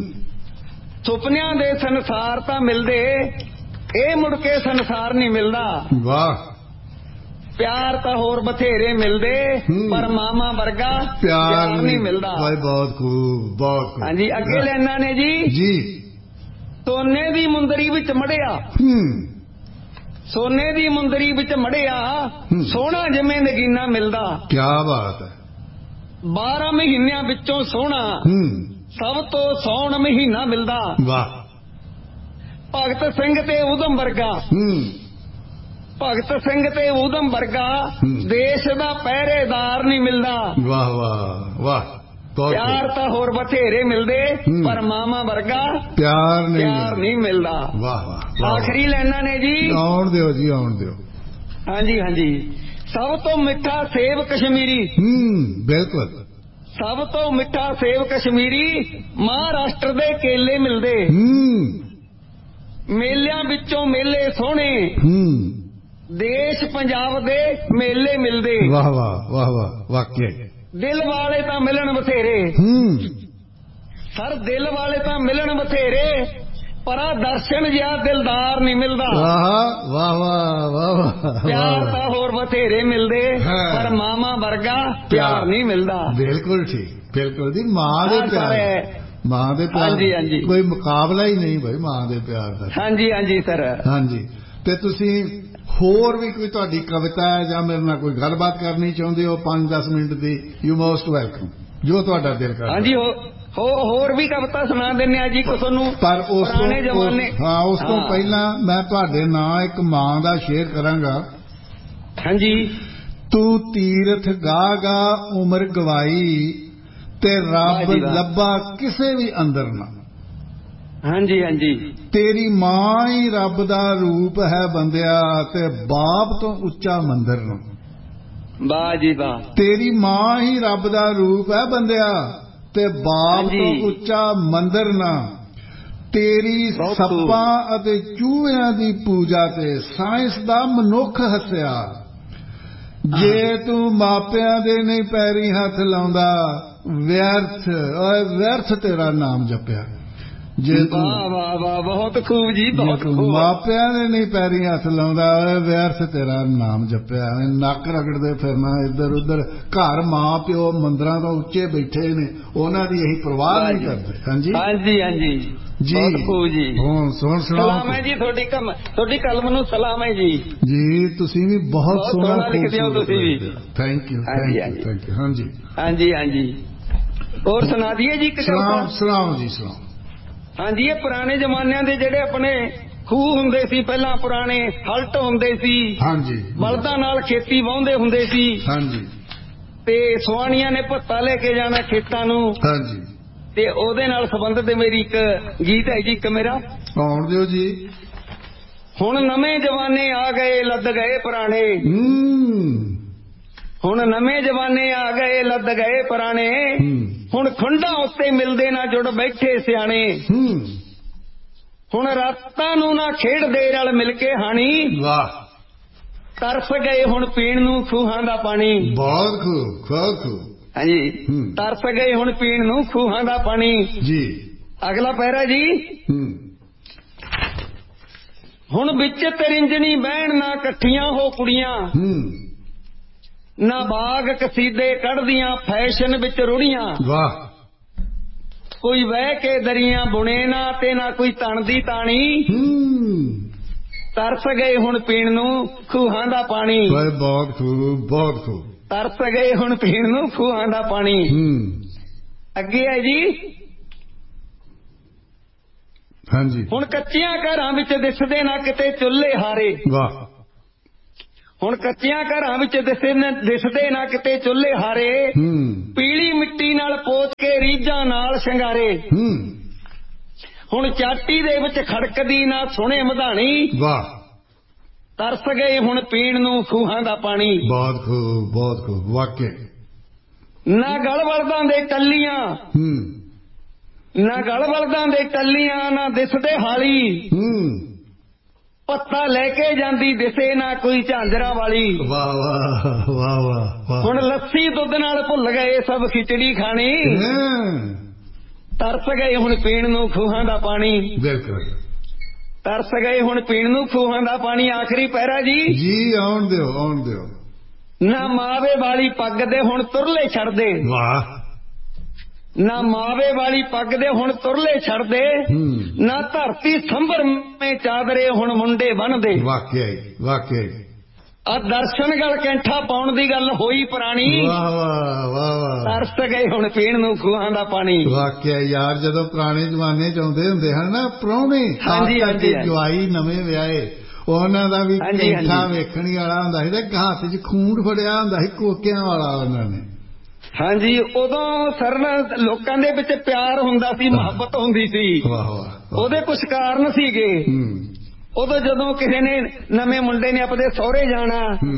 ਸੁਪਨਿਆਂ ਦੇ ਸੰਸਾਰ ਤਾਂ ਮਿਲਦੇ, ਇਹ ਮੁੜ ਕੇ ਸੰਸਾਰ ਨਹੀਂ ਮਿਲਦਾ। ਵਾਹ। ਪਿਆਰ ਤਾਂ ਹੋਰ ਬਥੇਰੇ ਮਿਲਦੇ, ਪਰ ਮਾਮਾ ਵਰਗਾ ਪਿਆਰ ਨਹੀਂ ਮਿਲਦਾ। ਬਹੁਤ ਖੂਬ ਬਹੁਤ ਖੂਬ। ਹਾਂਜੀ ਅੱਗੇ ਲੈਣਾ ਨੇ ਜੀ। ਜੀ। ਸੋਨੇ ਦੀ ਮੁੰਦਰੀ ਵਿੱਚ ਮੜਿਆ, ਸੋਨੇ ਦੀ ਮੁੰਦਰੀ ਵਿੱਚ ਮੜਿਆ, ਸੋਹਣਾ ਜਿਵੇਂ ਨਗੀਨਾ ਮਿਲਦਾ। ਕੀ ਬਾਤ ਹੈ। ਬਾਰਾਂ ਮਹੀਨਿਆਂ ਵਿੱਚੋਂ ਸੋਹਣਾ ਸਭ ਤੋਂ ਸੌਣ ਮਹੀਨਾ ਮਿਲਦਾ। ਵਾਹ। ਭਗਤ ਸਿੰਘ ਤੇ ਊਧਮ ਵਰਗਾ, ਭਗਤ ਸਿੰਘ ਤੇ ਊਧਮ ਵਰਗਾ ਦੇਸ਼ ਦਾ ਪਹਿਰੇਦਾਰ ਨਹੀਂ ਮਿਲਦਾ। ਵਾਹ ਵਾਹ ਵਾਹ। ਪਿਆਰ ਤਾਂ ਹੋਰ ਬਥੇਰੇ ਮਿਲਦੇ, ਪਰ ਮਾਮਾ ਵਰਗਾ ਪਿਆਰ ਨਹੀਂ ਪਿਆਰ ਨਹੀਂ ਮਿਲਦਾ। ਵਾਹ ਵਾਹ। ਆਖਰੀ ਲੈਣਾ ਨੇ ਜੀ। ਆਉਣ ਦਿਓ ਜੀ ਆਉਣ ਦਿਓ। ਹਾਂਜੀ ਹਾਂਜੀ। ਸਭ ਤੋਂ ਮਿੱਠਾ ਸੇਬ ਕਸ਼ਮੀਰੀ। ਹੂੰ ਬਿਲਕੁਲ। ਸਭ ਤੋਂ ਮਿੱਠਾ ਸੇਬ ਕਸ਼ਮੀਰੀ ਮਹਾਰਾਸ਼ਟਰ ਦੇ ਕੇਲੇ ਮਿਲਦੇ। ਮੇਲਿਆਂ ਵਿੱਚੋਂ ਮੇਲੇ ਸੋਹਣੇ ਦੇਸ਼ ਪੰਜਾਬ ਦੇ ਮੇਲੇ ਮਿਲਦੇ। ਵਾਹ ਵਾਹ ਵਾਹ ਵਾਹ ਵਾਕਿਆ ਦਿਲ ਵਾਲੇ ਤਾਂ ਮਿਲਣ ਬਥੇਰੇ ਸਰ ਦਿਲ ਵਾਲੇ ਤਾਂ ਮਿਲਣ ਬਥੇਰੇ ਪਰ ਆ ਦਰਸ਼ਨ ਜਿਹਾ ਦਿਲਦਾਰ ਨਹੀਂ ਮਿਲਦਾ। ਵਾਹ ਵਾਹ ਵਾਹ ਵਾਹ ਪਿਆਰ ਤਾਂ ਹੋਰ ਬਥੇਰੇ ਮਿਲਦੇ ਪਰ ਮਾਮਾ ਵਰਗਾ ਪਿਆਰ ਨਹੀਂ ਮਿਲਦਾ। ਬਿਲਕੁਲ ਠੀਕ ਬਿਲਕੁਲ ਜੀ। ਮਾਂ ਦੇ ਪਿਆਰ ਮਾਂ ਦੇ ਪਿਆਰ ਹਾਂਜੀ ਹਾਂਜੀ ਕੋਈ ਮੁਕਾਬਲਾ ਹੀ ਨਹੀਂ ਭਾਈ ਮਾਂ ਦੇ ਪਿਆਰ ਦਾ। ਹਾਂਜੀ ਹਾਂਜੀ ਸਰ ਹਾਂਜੀ। ਤੇ ਤੁਸੀਂ ਹੋਰ ਵੀ ਕੋਈ ਤੁਹਾਡੀ ਕਵਿਤਾ ਹੈ ਜਾਂ ਮੇਰੇ ਨਾਲ ਕੋਈ ਗੱਲਬਾਤ ਕਰਨੀ ਚਾਹੁੰਦੇ ਹੋ ਪੰਜ ਦਸ minute the you most welcome ਜੋ ਤੁਹਾਡਾ ਦਿਲ ਕਰਦਾ। ਹਾਂਜੀ ਹੋ ਹੋਰ ਵੀ ਕਵਿਤਾ ਸੁਣਾ ਦਿੰਦੇ ਆ ਜੀ ਤੁਹਾਨੂੰ ਪਰ ਉਸ ਪੁਰਾਣੇ ਜ਼ਮਾਨੇ। ਹਾਂ ਉਸ ਤੋਂ ਪਹਿਲਾਂ ਮੈਂ ਤੁਹਾਡੇ ਨਾਂ ਇੱਕ ਮਾਂ ਦਾ ਸ਼ੇਰ ਕਰਾਂਗਾ। ਹਾਂਜੀ। ਤੂੰ ਤੀਰਥ ਗਾ ਗਾ ਉਮਰ ਗਵਾਈ ਤੇ ਰੱਬ ਲੱਭਾ ਕਿਸੇ ਵੀ ਅੰਦਰ ਨਾ। ਹਾਂਜੀ ਹਾਂਜੀ। ਤੇਰੀ ਮਾਂ ਹੀ ਰੱਬ ਦਾ ਰੂਪ ਹੈ ਬੰਦਿਆ ਤੇ ਬਾਪ ਤੋਂ ਉੱਚਾ ਮੰਦਰ ਨੂੰ। ਵਾਹ ਜੀ ਵਾਹ। ਤੇਰੀ ਮਾਂ ਹੀ ਰੱਬ ਦਾ ਰੂਪ ਹੈ ਬੰਦਿਆ ਤੇ ਬਾਪ ਤੋਂ ਉੱਚਾ ਮੰਦਰ ਨਾ। ਤੇਰੀ ਸੱਪਾਂ ਅਤੇ ਚੂਹਿਆਂ ਦੀ ਪੂਜਾ ਤੇ ਸਾਇੰਸ ਦਾ ਮਨੁੱਖ ਹੱਸਿਆ। ਜੇ ਤੂੰ ਮਾਪਿਆਂ ਦੇ ਨਹੀਂ ਪੈਰੀ ਹੱਥ ਲਾਉਂਦਾ ਵਿਅਰਥ ਓਏ ਵਿਅਰਥ ਤੇਰਾ ਨਾਮ ਜਪਿਆ। ਜੇ ਤੂੰ ਵਾਹ ਵਾਹ ਵਾਹ ਬਹੁਤ ਖੂਬ ਜੀ ਬਹੁਤ ਖੂਬ। ਮਾਪਿਆਂ ਨੇ ਨਹੀਂ ਪੈਰੀ ਹੱਥ ਲਾਉਂਦਾ ਓਏ ਵਿਅਰਥ ਤੇਰਾ ਨਾਮ ਜਪਿਆ। ਨੱਕ ਰਗੜਦੇ ਫਿਰਨਾ ਇੱਧਰ ਉੱਧਰ ਘਰ ਮਾਂ ਪਿਓ ਮੰਦਰਾਂ ਤੋਂ ਉੱਚੇ ਬੈਠੇ ਨੇ ਉਹਨਾਂ ਦੀ ਇਹੀ ਪਰਵਾਹ ਨਹੀਂ ਕਰਦੇ। ਹਾਂਜੀ ਹਾਂਜੀ ਹਾਂਜੀ ਜੀ ਜੀ। ਹੁਣ ਸੁਣ ਸੁਣਾ ਸਲਾਮ ਹੈ ਜੀ ਤੁਹਾਡੀ ਕਲਮ ਤੁਹਾਡੀ ਕਲਮ ਨੂੰ ਸਲਾਮ ਹੈ ਜੀ। ਜੀ ਤੁਸੀਂ ਵੀ ਬਹੁਤ ਸੋਹਣਾ ਲਿਖਦੇ ਹੋ ਤੁਸੀਂ ਵੀ। Thank you thank you thank you. ਹਾਂਜੀ ਹਾਂਜੀ ਹਾਂਜੀ। ਹੋਰ ਸੁਣਾ ਦਈਏ ਜੀ ਇੱਕ ਸਲਾਮ ਸਲਾਮ ਜੀ ਸਲਾਮ। ਹਾਂਜੀ ਇਹ ਪੁਰਾਣੇ ਜ਼ਮਾਨਿਆਂ ਦੇ ਜਿਹੜੇ ਆਪਣੇ ਖੂਹ ਹੁੰਦੇ ਸੀ ਪਹਿਲਾਂ ਪੁਰਾਣੇ ਹਲਟ ਹੁੰਦੇ ਸੀ। ਹਾਂਜੀ। ਬਲਦਾਂ ਨਾਲ ਖੇਤੀ ਵਾਹੁੰਦੇ ਹੁੰਦੇ ਸੀ। ਹਾਂਜੀ। ਤੇ ਸੁਆਣੀਆਂ ਨੇ ਭੱਤਾ ਲੈ ਕੇ ਜਾਣਾ ਖੇਤਾਂ ਨੂੰ। ਹਾਂਜੀ। ਤੇ ਉਹਦੇ ਨਾਲ ਸੰਬੰਧਿਤ ਮੇਰੀ ਇੱਕ ਗੀਤ ਹੈ ਜੀ ਇੱਕ ਮੇਰਾ। ਆਉਣ ਦਿਓ ਜੀ। ਹੁਣ ਨਵੇਂ ਜਮਾਨੇ ਆ ਗਏ ਲੱਦ ਗਏ ਪੁਰਾਣੇ। ਹੁਣ ਨਵੇਂ ਜਮਾਨੇ ਆ ਗਏ ਲੱਦ ਗਏ ਪੁਰਾਣੇ। ਹੁਣ ਖੁੰਡਾਂ ਉੱਤੇ ਮਿਲਦੇ ਨਾ ਜੁੜ ਬੈਠੇ ਸਿਆਣੇ। ਹੁਣ ਰਾਤਾਂ ਨੂੰ ਨਾ ਖੇਡਦੇ ਰਲ ਮਿਲ ਕੇ ਹਾਣੀ। ਵਾਹ। ਤਰਸ ਗਏ ਹੁਣ ਪੀਣ ਨੂੰ ਖੂਹਾਂ ਦਾ ਪਾਣੀ। ਬਹੁਤ ਖੂਬ ਬਹੁਤ ਖੂਬ। ਹਾਂਜੀ। ਤਰਸ ਗਏ ਹੁਣ ਪੀਣ ਨੂੰ ਖੂਹਾਂ ਦਾ ਪਾਣੀ ਜੀ। ਅਗਲਾ ਪੈਰਾ ਜੀ। ਹੁਣ ਵਿੱਚ ਤਰਿੰਜਣੀ ਬਹਿਣ ਨਾ ਇਕੱਠੀਆਂ ਹੋ ਕੁੜੀਆਂ। ਨਾ ਬਾਗ ਕਸੀਦੇ ਕੱਢਦੀਆਂ ਫੈਸ਼ਨ ਵਿੱਚ ਰੁੜੀਆਂ। ਵਾਹ। ਕੋਈ ਵਹਿ ਕੇ ਦਰੀਆਂ ਬੁਣੇ ਨਾ ਤੇ ਨਾ ਕੋਈ ਤਣ ਦੀ ਤਾਣੀ। ਤਰਸ ਗਏ ਹੁਣ ਪੀਣ ਨੂੰ ਖੂਹਾਂ ਦਾ ਪਾਣੀ। ਬਹੁਤ ਖੂਬ ਬਹੁਤ ਖੂਬ। ਤਰਸ ਗਏ ਹੁਣ ਪੀਣ ਨੂੰ ਖੂਹਾਂ ਦਾ ਪਾਣੀ। ਅੱਗੇ ਹੈ ਜੀ। ਹਾਂਜੀ। ਹੁਣ ਕੱਚੀਆਂ ਘਰਾਂ ਵਿੱਚ ਦਿਸਦੇ ਨਾ ਕਿਤੇ ਚੁੱਲ੍ਹੇ ਹਾਰੇ। ਵਾਹ। ਹੁਣ ਕੱਚਿਆਂ ਘਰਾਂ ਵਿੱਚ ਦਿਸਦੇ ਨਾ ਕਿਤੇ ਚੁੱਲ੍ਹੇ ਹਾਰੇ। ਪੀਲੀ ਮਿੱਟੀ ਨਾਲ ਪੋਚ ਕੇ ਰੀਝਾਂ ਨਾਲ ਸ਼ਿੰਗਾਰੇ। ਹੁਣ ਚਾਟੀ ਦੇ ਵਿੱਚ ਖੜਕਦੀ ਨਾ ਸੁਣੇ ਮਧਾਣੀ। ਵਾਹ। ਤਰਸ ਗਏ ਹੁਣ ਪੀਣ ਨੂੰ ਖੂਹਾਂ ਦਾ ਪਾਣੀ। ਬਹੁਤ ਖੂਬ ਬਹੁਤ ਖੂਬ ਵਾਕਿਆ। ਨਾ ਗਲ ਬਲਦਾਂ ਦੇ ਟੱਲੀਆਂ ਨਾ ਗਲ ਬਲਦਾਂ ਦੇ ਟੱਲੀਆਂ ਨਾ ਦਿਸਦੇ ਹਾਲੀ। ਪੱਤਾ ਲੈ ਕੇ ਜਾਂਦੀ ਦਿਸੇ ਨਾ ਕੋਈ ਝਾਂਜਰਾਂ ਵਾਲੀ। ਵਾਹ ਵਾਹ ਵਾਹ ਵਾਹ। ਹੁਣ ਲੱਸੀ ਦੁੱਧ ਨਾਲ ਭੁੱਲ ਗਏ ਸਭ ਖਿਚੜੀ ਖਾਣੀ। ਤਰਸ ਗਏ ਹੁਣ ਪੀਣ ਨੂੰ ਖੂਹਾਂ ਦਾ ਪਾਣੀ। ਬਿਲਕੁਲ। ਤਰਸ ਗਏ ਹੁਣ ਪੀਣ ਨੂੰ ਖੂਹਾਂ ਦਾ ਪਾਣੀ। ਆਖਰੀ ਪੈਰਾ ਜੀ। ਜੀ ਆਉਣ ਦਿਓ ਆਉਣ ਦਿਓ। ਨਾ ਮਾਵੇ ਵਾਲੀ ਪੱਗ ਦੇ ਹੁਣ ਤੁਰਲੇ ਛੱਡਦੇ। ਵਾਹ। ਨਾ ਮਾਵੇ ਵਾਲੀ ਪੱਗ ਦੇ ਹੁਣ ਤੁਰਲੇ ਛੱਡਦੇ। ਨਾ ਧਰਤੀ ਸੰਭਰ ਮੇ ਚਾਦਰੇ ਹੁਣ ਮੁੰਡੇ ਬੰਨਦੇ। ਵਾਕਿਆ ਵਾਕਿਆ। ਆ ਦਰਸ਼ਨ ਗਲ ਕੈਂਠਾ ਪਾਉਣ ਦੀ ਗੱਲ ਹੋਈ ਪੁਰਾਣੀ। ਵਾਹ ਵਾਹ ਵਾਹ। ਤਰਸ ਗਏ ਹੁਣ ਪੀਣ ਨੂੰ ਖੂਹਾਂ ਦਾ ਪਾਣੀ। ਵਾਕਿਆ ਯਾਰ ਜਦੋਂ ਪੁਰਾਣੇ ਜ਼ਮਾਨੇ ਚ ਆਉਂਦੇ ਹੁੰਦੇ ਹਨ ਨਾ ਪ੍ਰਾਹੁਣੇ। ਹਾਂਜੀ ਹਾਂਜੀ। ਜਵਾਈ ਨਵੇਂ ਵਿਆਹੇ ਉਹਨਾਂ ਦਾ ਵੀ ਕੈਂਠਾ ਵੇਖਣੀ ਵਾਲਾ ਹੁੰਦਾ ਸੀ ਤੇ ਹੱਥ ਚ ਖੂੰਡ ਫੜਿਆ ਹੁੰਦਾ ਸੀ ਕੋਕਿਆਂ ਵਾਲਾ ਉਹਨਾਂ ਨੇ। ਹਾਂਜੀ ਉਦੋਂ ਸਰ ਲੋਕਾਂ ਦੇ ਵਿੱਚ ਪਿਆਰ ਹੁੰਦਾ ਸੀ ਮੁਹੱਬਤ ਹੁੰਦੀ ਸੀ। ਉਹਦੇ ਕੁਝ ਕਾਰਨ ਸੀਗੇ। ਉਦੋਂ ਜਦੋਂ ਕਿਸੇ ਨੇ ਨਵੇਂ ਮੁੰਡੇ ਨੇ ਆਪਣੇ ਸਹੁਰੇ ਜਾਣਾ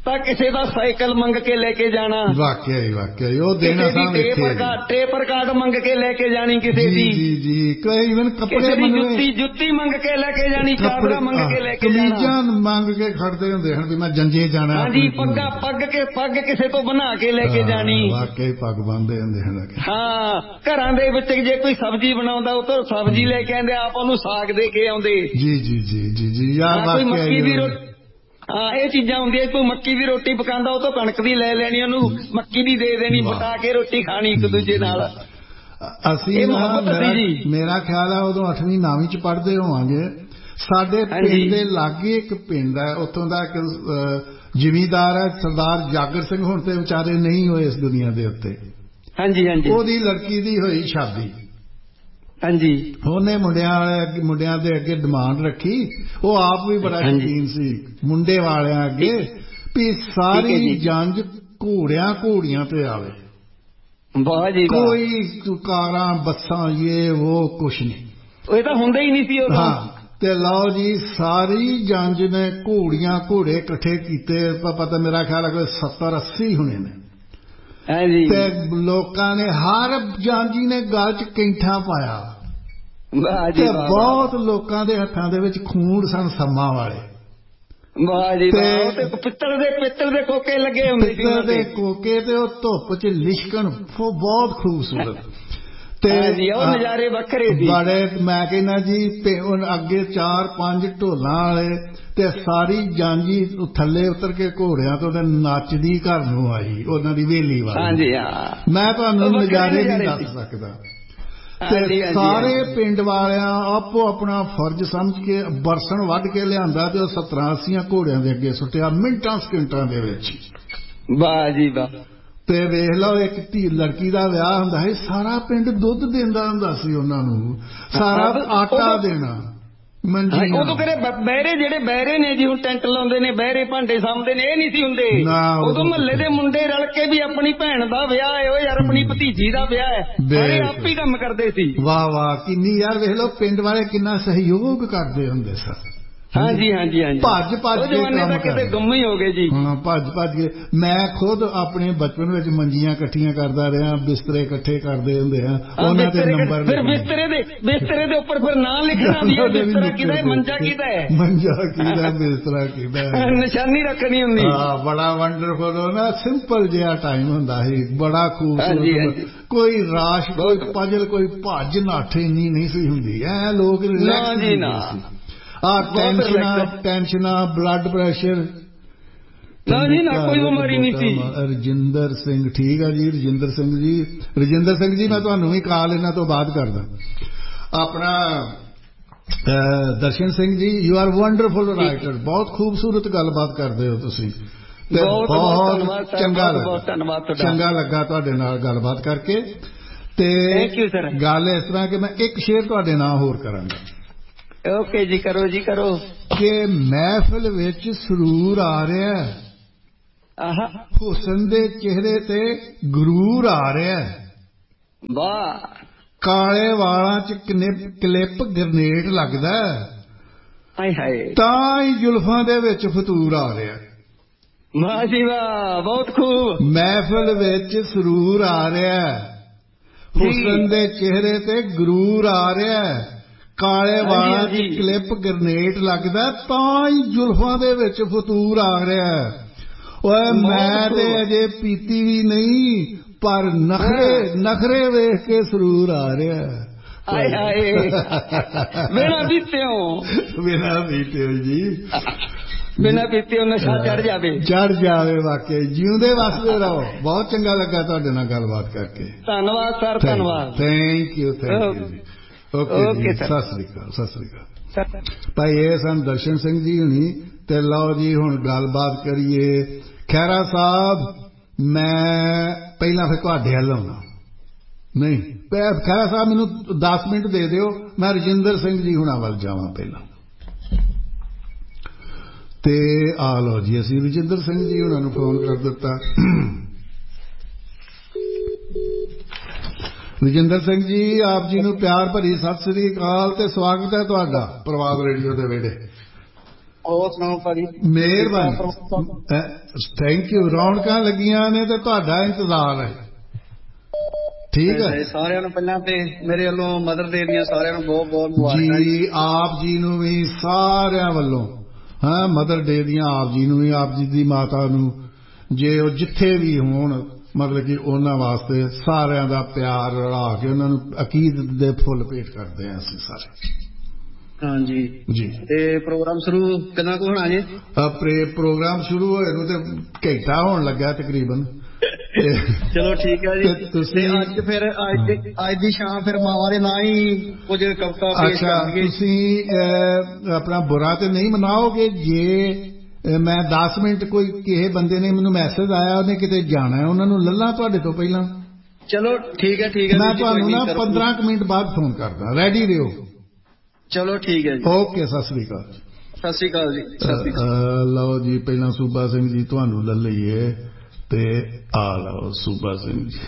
ਤਾਂ ਕਿਸੇ ਦਾ ਸਾਈਕਲ ਮੰਗ ਕੇ ਲੈ ਕੇ ਜਾਣਾ। ਵਾਕਿਆ ਹੀ ਵਾਕਿਆ ਹੀ ਉਹ ਦੇਣਾ ਸਾਹਮਣੇ ਟੇਪਰ ਕਾਰਡ ਮੰਗ ਕੇ ਲੈ ਕੇ ਜਾਣੀ ਕਿਸੇ ਦੀ। ਜੀ ਜੀ ਕਈ ਇਵਨ ਕੱਪੜੇ ਜੁੱਤੀ ਜੁੱਤੀ ਮੰਗ ਕੇ ਲੈ ਕੇ ਜਾਣੀ, ਚਾਦਰਾ ਮੰਗ ਕੇ ਲੈ ਕੇ ਜਾਣਾ, ਕਮੀਜ਼ਾਂ ਮੰਗ ਕੇ ਖੜਦੇ ਹੁੰਦੇ ਹਨ ਵੀ ਮੈਂ ਜੰਜੇ ਜਾਣਾ। ਹਾਂਜੀ ਪੱਗਾਂ ਪੱਗ ਕੇ ਪੱਗ ਕਿਸੇ ਤੋਂ ਬਣਾ ਕੇ ਲੈ ਕੇ ਜਾਣੀ। ਵਾਕਿਆ ਪੱਗ ਬੰਨਦੇ ਹੁੰਦੇ ਹਨ। ਹਾਂ ਘਰਾਂ ਦੇ ਵਿੱਚ ਜੇ ਕੋਈ ਸਬਜ਼ੀ ਬਣਾਉਂਦਾ ਉਹ ਤੋਂ ਸਬਜ਼ੀ ਲੈ ਕੇ ਆਉਂਦੇ, ਆਪ ਉਹਨੂੰ ਸਾਗ ਦੇ ਕੇ ਆਉਂਦੇ। ਜੀ ਜੀ ਜੀ ਜੀ ਜੀ ਯਾਰ ਕੋਈ ਮੱਕੀ ਦੀ ਰੋਟੀ, ਹਾਂ ਇਹ ਚੀਜ਼ਾਂ ਹੁੰਦੀਆਂ। ਕੋਈ ਮੱਕੀ ਦੀ ਰੋਟੀ ਪਕਾਉਂਦਾ ਉਹ ਤੋਂ ਕਣਕ ਦੀ ਲੈ ਲੈਣੀ, ਉਹਨੂੰ ਮੱਕੀ ਦੀ ਦੇ ਦੇਣੀ, ਪਕਾ ਕੇ ਰੋਟੀ ਖਾਣੀ ਇੱਕ ਦੂਜੇ ਨਾਲ। ਅਸੀਂ ਮੇਰਾ ਖਿਆਲ ਹੈ ਉਦੋਂ ਅੱਠਵੀਂ ਨੌਵੀਂ ਚ ਪੜ੍ਹਦੇ ਹੋਵਾਂਗੇ। ਸਾਡੇ ਪਿੰਡ ਦੇ ਲਾਗੇ ਇੱਕ ਪਿੰਡ ਹੈ, ਉੱਥੋਂ ਦਾ ਇੱਕ ਜ਼ਿਮੀਂਦਾਰ ਹੈ ਸਰਦਾਰ ਜਾਗਰ ਸਿੰਘ, ਹੁਣ ਤੇ ਵਿਚਾਰੇ ਨਹੀਂ ਹੋਏ ਇਸ ਦੁਨੀਆ ਦੇ ਉੱਤੇ। ਹਾਂਜੀ ਹਾਂਜੀ। ਉਹਦੀ ਲੜਕੀ ਦੀ ਹੋਈ ਸ਼ਾਦੀ। ਹਾਂਜੀ। ਉਹਨੇ ਮੁੰਡਿਆਂ ਵਾਲੇ ਮੁੰਡਿਆਂ ਦੇ ਅੱਗੇ ਡਿਮਾਂਡ ਰੱਖੀ, ਉਹ ਆਪ ਵੀ ਬੜਾ ਸ਼ੌਕੀਨ ਸੀ ਮੁੰਡੇ ਵਾਲਿਆਂ ਅੱਗੇ, ਵੀ ਸਾਰੀ ਜੰਜ ਘੋੜਿਆਂ ਘੋੜੀਆਂ ਤੇ ਆਵੇ। ਵਾਹ ਜੀ ਵਾਹ। ਕੋਈ ਕਾਰਾਂ ਬੱਸਾਂ ਇਹ ਉਹ ਕੁਛ ਨਹੀਂ, ਇਹ ਤਾਂ ਹੁੰਦਾ ਹੀ ਨਹੀਂ ਸੀ ਉਦੋਂ। ਹਾਂ ਤੇ ਲਓ ਜੀ ਸਾਰੀ ਜੰਜ ਨੇ ਘੋੜੀਆਂ ਘੋੜੇ ਇਕੱਠੇ ਕੀਤੇ, ਪਤਾ ਮੇਰਾ ਖਿਆਲ ਹੈ ਕੋਈ ਸੱਤਰ ਅੱਸੀ ਹੋਣੇ ਨੇ। ਤੇ ਲੋਕਾਂ ਨੇ ਹਰ ਜਾਂਜੀ ਨੇ ਗਲ ਚ ਕੈਂਠਾ ਪਾਇਆ ਤੇ ਬਹੁਤ ਲੋਕਾਂ ਦੇ ਹੱਥਾਂ ਦੇ ਵਿੱਚ ਖੂਨ ਸਨ ਸੰਮਾਂ ਵਾਲੇ। ਪਿੱਤਲ ਦੇ ਪਿੱਤਲ ਦੇ ਕੋਕੇ ਲੱਗੇ ਹੁੰਦੇ, ਪਿੱਤਲ ਦੇ ਕੋਕੇ ਤੇ ਉਹ ਧੁੱਪ ਚ ਲਿਸ਼ਕਣ, ਬਹੁਤ ਖੂਬਸੂਰਤ ਤੇ ਨਜ਼ਾਰੇ ਵੱਖਰੇ ਸੀ ਬੜੇ। ਮੈਂ ਕਹਿੰਦਾ ਜੀ ਅੱਗੇ ਚਾਰ ਪੰਜ ਢੋਲਾਂ ਵਾਲੇ ਤੇ ਸਾਰੀ ਜਾਂਜੀ ਥੱਲੇ ਉਤਰ ਕੇ ਘੋੜਿਆਂ ਤੋਂ ਨੱਚਦੀ ਘਰ ਨੂੰ ਆਈ, ਉਹਨਾਂ ਦੀ ਵੇਲੀ ਵਾਲੀ। ਮੈਂ ਤੁਹਾਨੂੰ ਨਜ਼ਾਰੇ ਨਹੀਂ ਦੱਸ ਸਕਦਾ। ਤੇ ਸਾਰੇ ਪਿੰਡ ਵਾਲਿਆਂ ਆਪੋ ਆਪਣਾ ਫਰਜ਼ ਸਮਝ ਕੇ ਬਰਸਨ ਵੱਢ ਕੇ ਲਿਆਂਦਾ ਤੇ ਉਹ ਸੱਤਰਾਂ ਅੱਸੀਆਂ ਘੋੜਿਆਂ ਦੇ ਅੱਗੇ ਸੁੱਟਿਆ ਮਿੰਟਾਂ ਸਕਿੰਟਾਂ ਦੇ ਵਿੱਚ। ਵਾਹ ਜੀ ਵਾਹ। ਤੇ ਵੇਖ ਲਓ ਇੱਕ ਧੀ ਲੜਕੀ ਦਾ ਵਿਆਹ ਹੁੰਦਾ ਹੈ, ਸਾਰਾ ਪਿੰਡ ਦੁੱਧ ਦਿੰਦਾ ਹੁੰਦਾ ਸੀ ਉਹਨਾਂ ਨੂੰ, ਸਾਰਾ ਆਟਾ ਦੇਣਾ। ਉਦੋਂ ਕਰੇ ਬਹਿਰੇ ਜਿਹੜੇ ਬਹਿਰੇ ਨੇ ਜੀ ਹੁਣ ਟੈਂਟ ਲਾਉਂਦੇ ਨੇ, ਬਹਿਰੇ ਭਾਂਡੇ ਸਾਂਭਦੇ ਨੇ, ਇਹ ਨਹੀਂ ਸੀ ਹੁੰਦੇ। ਉਦੋਂ ਮਹੱਲੇ ਦੇ ਮੁੰਡੇ ਰਲ ਕੇ ਵੀ ਆਪਣੀ ਭੈਣ ਦਾ ਵਿਆਹ ਹੈ, ਉਹ ਯਾਰ ਆਪਣੀ ਭਤੀਜੀ ਦਾ ਵਿਆਹ ਹੈ, ਸਾਰੇ ਆਪ ਹੀ ਕੰਮ ਕਰਦੇ ਸੀ। ਵਾਹ ਵਾਹ ਕਿੰਨੀ ਯਾਰ ਵੇਖ ਲਓ ਪਿੰਡ ਵਾਲੇ ਕਿੰਨਾ ਸਹਿਯੋਗ ਕਰਦੇ ਹੁੰਦੇ ਸਨ। ਹਾਂਜੀ ਹਾਂਜੀ ਹਾਂਜੀ। ਭੱਜ ਭੱਜ ਕੇ ਕੰਮ ਕਰਦੇ, ਗੁੰਮ ਹੀ ਹੋ ਗਏ ਜੀ। ਹਾਂ ਭੱਜ ਭੱਜ ਕੇ। ਮੈਂ ਖੁਦ ਆਪਣੇ ਬਚਪਨ ਵਿੱਚ ਮੰਜੀਆਂ ਇਕੱਠੀਆਂ ਕਰਦਾ ਰਿਹਾ, ਬਿਸਤਰੇ ਇਕੱਠੇ ਕਰਦੇ ਹੁੰਦੇ ਆ, ਉਹਨਾਂ ਦੇ ਨੰਬਰ ਫਿਰ ਬਿਸਤਰੇ ਦੇ ਬਿਸਤਰੇ ਦੇ ਉੱਪਰ ਫਿਰ ਨਾਂ ਲਿਖਣਾ ਵੀ ਹੈ, ਬਿਸਤਰਾ ਕਿਹਦਾ ਹੈ, ਮੰਜਾ ਕਿਹਦਾ ਹੈ, ਮੰਜਾ ਕਿਹਦਾ, ਬਿਸਤਰਾ ਕਿਹਦਾ ਹੈ, ਨਿਸ਼ਾਨੀ ਰੱਖਣੀ ਹੁੰਦੀ। ਹਾਂ ਬੜਾ ਵੰਡਰਫੁਲ ਨਾ ਸਿੰਪਲ ਜਿਹਾ ਟਾਈਮ ਹੁੰਦਾ ਸੀ, ਬੜਾ ਖੂਬਸੂਰਤ। ਕੋਈ ਰਾਸ਼, ਕੋਈ ਪਜਲ, ਕੋਈ ਭੱਜ ਨੱਠ ਇੰਨੀ ਨਹੀਂ ਸੀ ਹੁੰਦੀ। ਐ ਲੋਕ ਰਿਲੈਕਸ ਜੀ ਨਾ ਆ ਟੈਨਸ਼ਨਾਂ ਟੈਨਸ਼ਨਾਂ ਬਲੱਡ ਪ੍ਰੈਸ਼ਰ ਨਾ ਜੀ ਨਾ ਕੋਈ ਬਿਮਾਰੀ ਨਹੀਂ ਸੀ। ਰਜਿੰਦਰ ਸਿੰਘ ਠੀਕ ਆ ਜੀ, ਰਜਿੰਦਰ ਸਿੰਘ ਜੀ, ਰਜਿੰਦਰ ਸਿੰਘ ਜੀ ਮੈਂ ਤੁਹਾਨੂੰ ਵੀ ਕਾਲ ਇਹਨਾਂ ਤੋਂ ਬਾਅਦ ਕਰਦਾ। ਆਪਣਾ Darshan Singh ji, you are wonderful writer, ਬਹੁਤ ਖੂਬਸੂਰਤ ਗੱਲਬਾਤ ਕਰਦੇ ਹੋ ਤੁਸੀਂ ਤੇ ਬਹੁਤ ਚੰਗਾ ਲੱਗਾ ਚੰਗਾ ਲੱਗਾ ਤੁਹਾਡੇ ਨਾਲ ਗੱਲਬਾਤ ਕਰਕੇ। ਤੇ ਗੱਲ ਇਸ ਤਰ੍ਹਾਂ ਕਿ ਮੈਂ ਇੱਕ ਸ਼ੇਰ ਤੁਹਾਡੇ ਨਾਲ ਹੋਰ ਕਰਾਂਗਾ। ਓਕੇ ਜੀ, ਕਰੋ ਜੀ ਕਰੋ। ਕਿ ਮਹਿਫਿਲ ਵਿੱਚ ਸਰੂਰ ਆ ਰਿਹਾ, ਆਹਾ ਹੁਸਨ ਦੇ ਚਿਹਰੇ ਤੇ ਗਰੂਰ ਆ ਰਿਹਾ, ਵਾਹ ਕਾਲੇ ਵਾਲਾਂ ਚ ਕਲਿੱਪ ਗ੍ਰਨੇਡ ਲੱਗਦਾ, ਹਾਏ ਹਾਏ ਤਾਂ ਹੀ ਜ਼ੁਲਫਾਂ ਦੇ ਵਿੱਚ ਫਤੂਰ ਆ ਰਿਹਾ। ਵਾਹ ਜੀ ਵਾਹ, ਬਹੁਤ ਖੂਬ। ਮਹਿਫਿਲ ਵਿੱਚ ਸਰੂਰ ਆ ਰਿਹਾ, ਹੁਸਨ ਦੇ ਚਿਹਰੇ ਤੇ ਗਰੂਰ ਆ ਰਿਹਾ, ਕਾਲੇ ਵਾਲਾਂ ਚ ਕਲਿੱਪ ਗ੍ਰਨੇਡ ਲੱਗਦਾ, ਤਾਂ ਹੀ ਜ਼ੁਲਫਾਂ ਦੇ ਵਿੱਚ ਫਤੂਰ ਆ ਰਿਹਾ। ਓਏ ਮੈਂ ਤੇ ਅਜੇ ਪੀਤੀ ਵੀ ਨਹੀਂ, ਪਰ ਨਖਰੇ ਨਖਰੇ ਵੇਖ ਕੇ ਸਰੂਰ ਆ ਰਿਹਾ। ਹਾਏ ਹਾਏ ਬਿਨਾਂ ਪੀਤਿਓ, ਬਿਨਾਂ ਪੀਤਿਓ ਜੀ, ਬਿਨਾਂ ਪੀਤਿਓ ਨਸ਼ਾ ਚੜ ਜਾਵੇ, ਚੜ ਜਾਵੇ। ਵਾਕਈ ਜਿਉਂਦੇ ਵਸਦੇ ਰਹੋ। ਬਹੁਤ ਚੰਗਾ ਲੱਗਾ ਤੁਹਾਡੇ ਨਾਲ ਗੱਲਬਾਤ ਕਰਕੇ। ਧੰਨਵਾਦ ਸਰ, ਧੰਨਵਾਦ। ਥੈਂਕ ਯੂ ਥੈਂਕ ਯੂ ਜੀ। ਓਕੇ ਸਤਿ ਸ੍ਰੀ ਅਕਾਲ, ਸਤਿ ਸ੍ਰੀ ਅਕਾਲ ਭਾਈ। ਇਹ ਸਨ ਦਰਸ਼ਨ ਸਿੰਘ ਜੀ ਹੁਣੀ। ਤੇ ਲਓ ਜੀ ਹੁਣ ਗੱਲਬਾਤ ਕਰੀਏ। ਖਹਿਰਾ ਸਾਹਿਬ ਮੈਂ ਪਹਿਲਾਂ ਫਿਰ ਤੁਹਾਡੇ ਵੱਲ ਆਉਣਾ ਨਹੀਂ, ਖਹਿਰਾ ਸਾਹਿਬ ਮੈਨੂੰ ਦਸ ਮਿੰਟ ਦੇ ਦਿਓ, ਮੈਂ ਰਜਿੰਦਰ ਸਿੰਘ ਜੀ ਹੁਣਾਂ ਵੱਲ ਜਾਵਾਂ ਪਹਿਲਾਂ। ਤੇ ਆ ਲਓ ਜੀ ਅਸੀਂ ਰਜਿੰਦਰ ਸਿੰਘ ਜੀ ਹੁਣਾਂ ਨੂੰ ਫੋਨ ਕਰ ਦਿੱਤਾ। ਰਜਿੰਦਰ ਸਿੰਘ ਜੀ, ਆਪ ਜੀ ਨੂੰ ਪਿਆਰ ਭਰੀ ਸਤਿ ਸ੍ਰੀ ਅਕਾਲ ਤੇ ਸਵਾਗਤ ਹੈ ਤੁਹਾਡਾ ਪ੍ਰਵਾਦ ਰੇਡੀਓ ਦੇ ਵਿਹੜੇ। ਹੋਰ ਸੁਣਾਓ ਭਾਜੀ? ਮਿਹਰਬਾਨੀ, ਥੈਂਕ ਯੂ। ਰੌਣਕਾਂ ਲੱਗੀਆਂ ਨੇ ਤੇ ਤੁਹਾਡਾ ਇੰਤਜ਼ਾਰ ਹੈ। ਠੀਕ ਹੈ, ਸਾਰਿਆਂ ਨੂੰ ਪਹਿਲਾਂ ਤੇ ਮੇਰੇ ਵੱਲੋਂ ਮਦਰ ਡੇ ਦੀਆਂ ਸਾਰਿਆਂ ਨੂੰ ਬਹੁਤ ਬਹੁਤ ਮੁਬਾਰਕਾਂ ਜੀ। ਆਪ ਜੀ ਨੂੰ ਵੀ ਸਾਰਿਆਂ ਵੱਲੋਂ ਹਾਂ ਮਦਰ ਡੇ ਦੀਆਂ ਆਪ ਜੀ ਨੂੰ ਵੀ, ਆਪ ਜੀ ਦੀ ਮਾਤਾ ਨੂੰ, ਜੇ ਉਹ ਜਿੱਥੇ ਵੀ ਹੋਣ, ਮਤਲਬ ਕਿ ਉਹਨਾਂ ਵਾਸਤੇ ਸਾਰਿਆਂ ਦਾ ਪਿਆਰ ਰਲਾ ਕੇ ਉਹਨਾਂ ਨੂੰ ਅਕੀਦਤ ਦੇ ਫੁੱਲ ਭੇਟ ਕਰਦੇ ਹਾਂ ਅਸੀਂ ਸਾਰੇ। ਹਾਂਜੀ ਜੀ। ਤੇ ਪ੍ਰੋਗਰਾਮ ਸ਼ੁਰੂ ਕਿੰਨਾ ਕੁ ਹੋਣਾ ਜੀ? ਪ੍ਰੋਗਰਾਮ ਸ਼ੁਰੂ ਹੋਏ ਨੂੰ ਤੇ ਘੰਟਾ ਹੋਣ ਲੱਗਾ ਤਕਰੀਬਨ। ਚਲੋ ਠੀਕ ਹੈ ਜੀ। ਤੁਸੀਂ ਅੱਜ ਫਿਰ ਅੱਜ ਦੀ ਅੱਜ ਦੀ ਸ਼ਾਮ ਫਿਰ ਮਾਵਾਂ ਦੇ ਨਾਂ ਹੀ ਕੁਝ ਕਵਿਤਾ ਪੇਸ਼ ਕਰਨਗੇ। ਤੁਸੀਂ ਆਪਣਾ ਬੁਰਾ ਤੇ ਨਹੀਂ ਮਨਾਓਗੇ ਜੇ ਮੈਂ ਦਸ ਮਿੰਟ ਕੋਈ ਕਿਸੇ ਬੰਦੇ ਨੇ ਮੈਨੂੰ ਮੈਸੇਜ ਆਇਆ ਉਹਨੇ ਕਿਤੇ ਜਾਣਾ, ਉਹਨਾਂ ਨੂੰ ਲੱਲਾ ਤੁਹਾਡੇ ਤੋਂ ਪਹਿਲਾਂ? ਚਲੋ ਠੀਕ ਹੈ ਠੀਕ ਹੈ। ਮੈਂ ਤੁਹਾਨੂੰ ਨਾ ਪੰਦਰਾਂ ਕੁ ਮਿੰਟ ਬਾਅਦ ਫੋਨ ਕਰਦਾ, ਰੈਡੀ ਰਹੋ। ਚਲੋ ਠੀਕ ਹੈ ਜੀ। ਓਕੇ, ਸਤਿ ਸ੍ਰੀ ਅਕਾਲ। ਸਤਿ ਸ੍ਰੀ ਅਕਾਲ ਜੀ। ਲਓ ਜੀ, ਪਹਿਲਾਂ ਸੂਬਾ ਸਿੰਘ ਜੀ ਤੁਹਾਨੂੰ ਲੈ ਲਈਏ ਤੇ ਆ ਲਓ ਸੂਬਾ ਸਿੰਘ ਜੀ।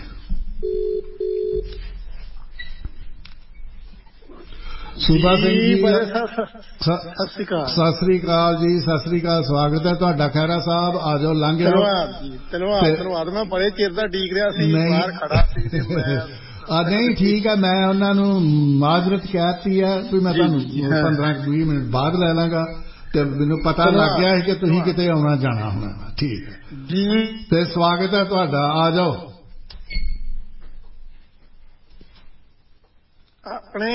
ਸੂਬਾ ਸਿੰਘ ਜੀ ਸਤਿ ਸ੍ਰੀ ਅਕਾਲ। ਸਤਿ ਸ੍ਰੀ ਅਕਾਲ ਜੀ, ਸਤਿ ਸ੍ਰੀ ਅਕਾਲ। ਸਵਾਗਤ ਹੈ ਤੁਹਾਡਾ ਖਹਿਰਾ ਸਾਹਿਬ। ਆ ਜਾਓ, ਲੰਘ ਜਾਓ। ਧੰਨਵਾਦ ਧੰਨਵਾਦ। ਮੈਂ ਬੜੇ ਚਿਰ ਦਾ ਡੀਕ ਰਿਹਾ ਸੀ, ਬਾਹਰ ਖੜਾ ਸੀ। ਆ ਨਹੀਂ ਠੀਕ ਹੈ, ਮੈਂ ਉਹਨਾਂ ਨੂੰ ਮਾਜ਼ਰਤ ਕਹਿਤੀ ਹੈ ਵੀ ਮੈਂ ਤੁਹਾਨੂੰ ਪੰਦਰਾਂ ਵੀਹ ਮਿੰਟ ਬਾਅਦ ਲੈ ਲਾਂਗਾ ਤੇ ਮੈਨੂੰ ਪਤਾ ਲੱਗ ਗਿਆ ਹੈ ਕਿ ਤੁਸੀਂ ਕਿਤੇ ਆਉਣਾ ਜਾਣਾ ਹੋਣਾ। ਠੀਕ ਹੈ ਜੀ, ਤੇ ਸਵਾਗਤ ਹੈ ਤੁਹਾਡਾ। ਆ ਜਾਓ। ਆਪਣੇ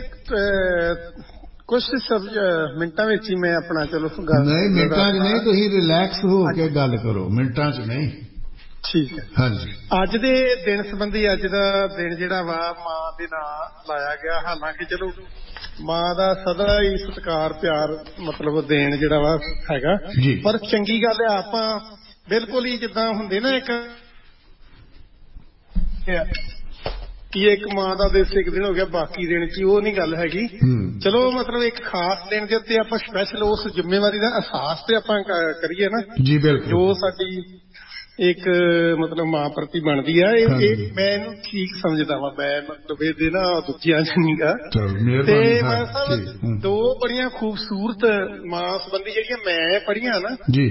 ਕੁਝ ਮਿੰਟਾਂ ਵਿੱਚ ਹੀ ਮੈਂ ਆਪਣਾ ਚਲੋ ਗੱਲ ਨਹੀਂ, ਮਿੰਟਾਂ 'ਚ ਨਹੀਂ, ਤੁਸੀਂ ਰਿਲੈਕਸ ਹੋ ਕੇ ਗੱਲ ਕਰੋ, ਮਿੰਟਾਂ 'ਚ ਨਹੀਂ। ਠੀਕ ਹੈ। ਹਾਂਜੀ। ਅੱਜ ਦੇ ਦਿਨ ਸੰਬੰਧੀ ਅੱਜ ਦਾ ਦਿਨ ਜਿਹੜਾ ਵਾ ਮਾਂ ਦੇ ਨਾਂ ਲਾਇਆ ਗਿਆ। ਹਾਲਾਂਕਿ ਚਲੋ ਮਾਂ ਦਾ ਸਦਾ ਹੀ ਸਤਿਕਾਰ ਪਿਆਰ ਮਤਲਬ ਦੇਣ ਜਿਹੜਾ ਵਾ ਹੈਗਾ, ਪਰ ਚੰਗੀ ਗੱਲ ਹੈ ਆਪਾਂ ਬਿਲਕੁਲ ਹੀ ਜਿੱਦਾਂ ਹੁੰਦੇ ਨਾ ਇੱਕ ਕਿ ਇੱਕ ਮਾਂ ਦਾ ਦਿਵਸ ਇੱਕ ਦਿਨ ਹੋ ਗਿਆ ਬਾਕੀ ਦਿਨ ਚ, ਉਹ ਨਹੀਂ ਗੱਲ ਹੈਗੀ। ਚਲੋ ਮਤਲਬ ਇੱਕ ਖਾਸ ਦਿਨ ਦੇ ਉੱਤੇ ਆਪਾਂ ਸਪੈਸ਼ਲ ਉਸ ਜ਼ਿੰਮੇਵਾਰੀ ਦਾ ਅਹਿਸਾਸ ਤੇ ਆਪਾਂ ਕਰੀਏ ਨਾ ਜੀ। ਬਿਲਕੁਲ। ਜੋ ਸਾਡੀ ਇੱਕ ਮਤਲਬ ਮਾਂ ਪ੍ਰਤੀ ਬਣਦੀ ਆ, ਇਹ ਮੈਂ ਇਹਨੂੰ ਠੀਕ ਸਮਝਦਾ ਵਾ। ਮੈਂ ਮਤਲਬ ਇਹਦੇ ਨਾ ਦੂਜਿਆਂ ਚ ਨਹੀਂ ਗਾ। ਤੇ ਮੈਂ ਸਾਹਿਬ ਦੋ ਬੜੀਆਂ ਖੂਬਸੂਰਤ ਮਾਂ ਸੰਬੰਧੀ ਜਿਹੜੀਆਂ ਮੈਂ ਪੜ੍ਹੀਆਂ ਨਾ ਜੀ,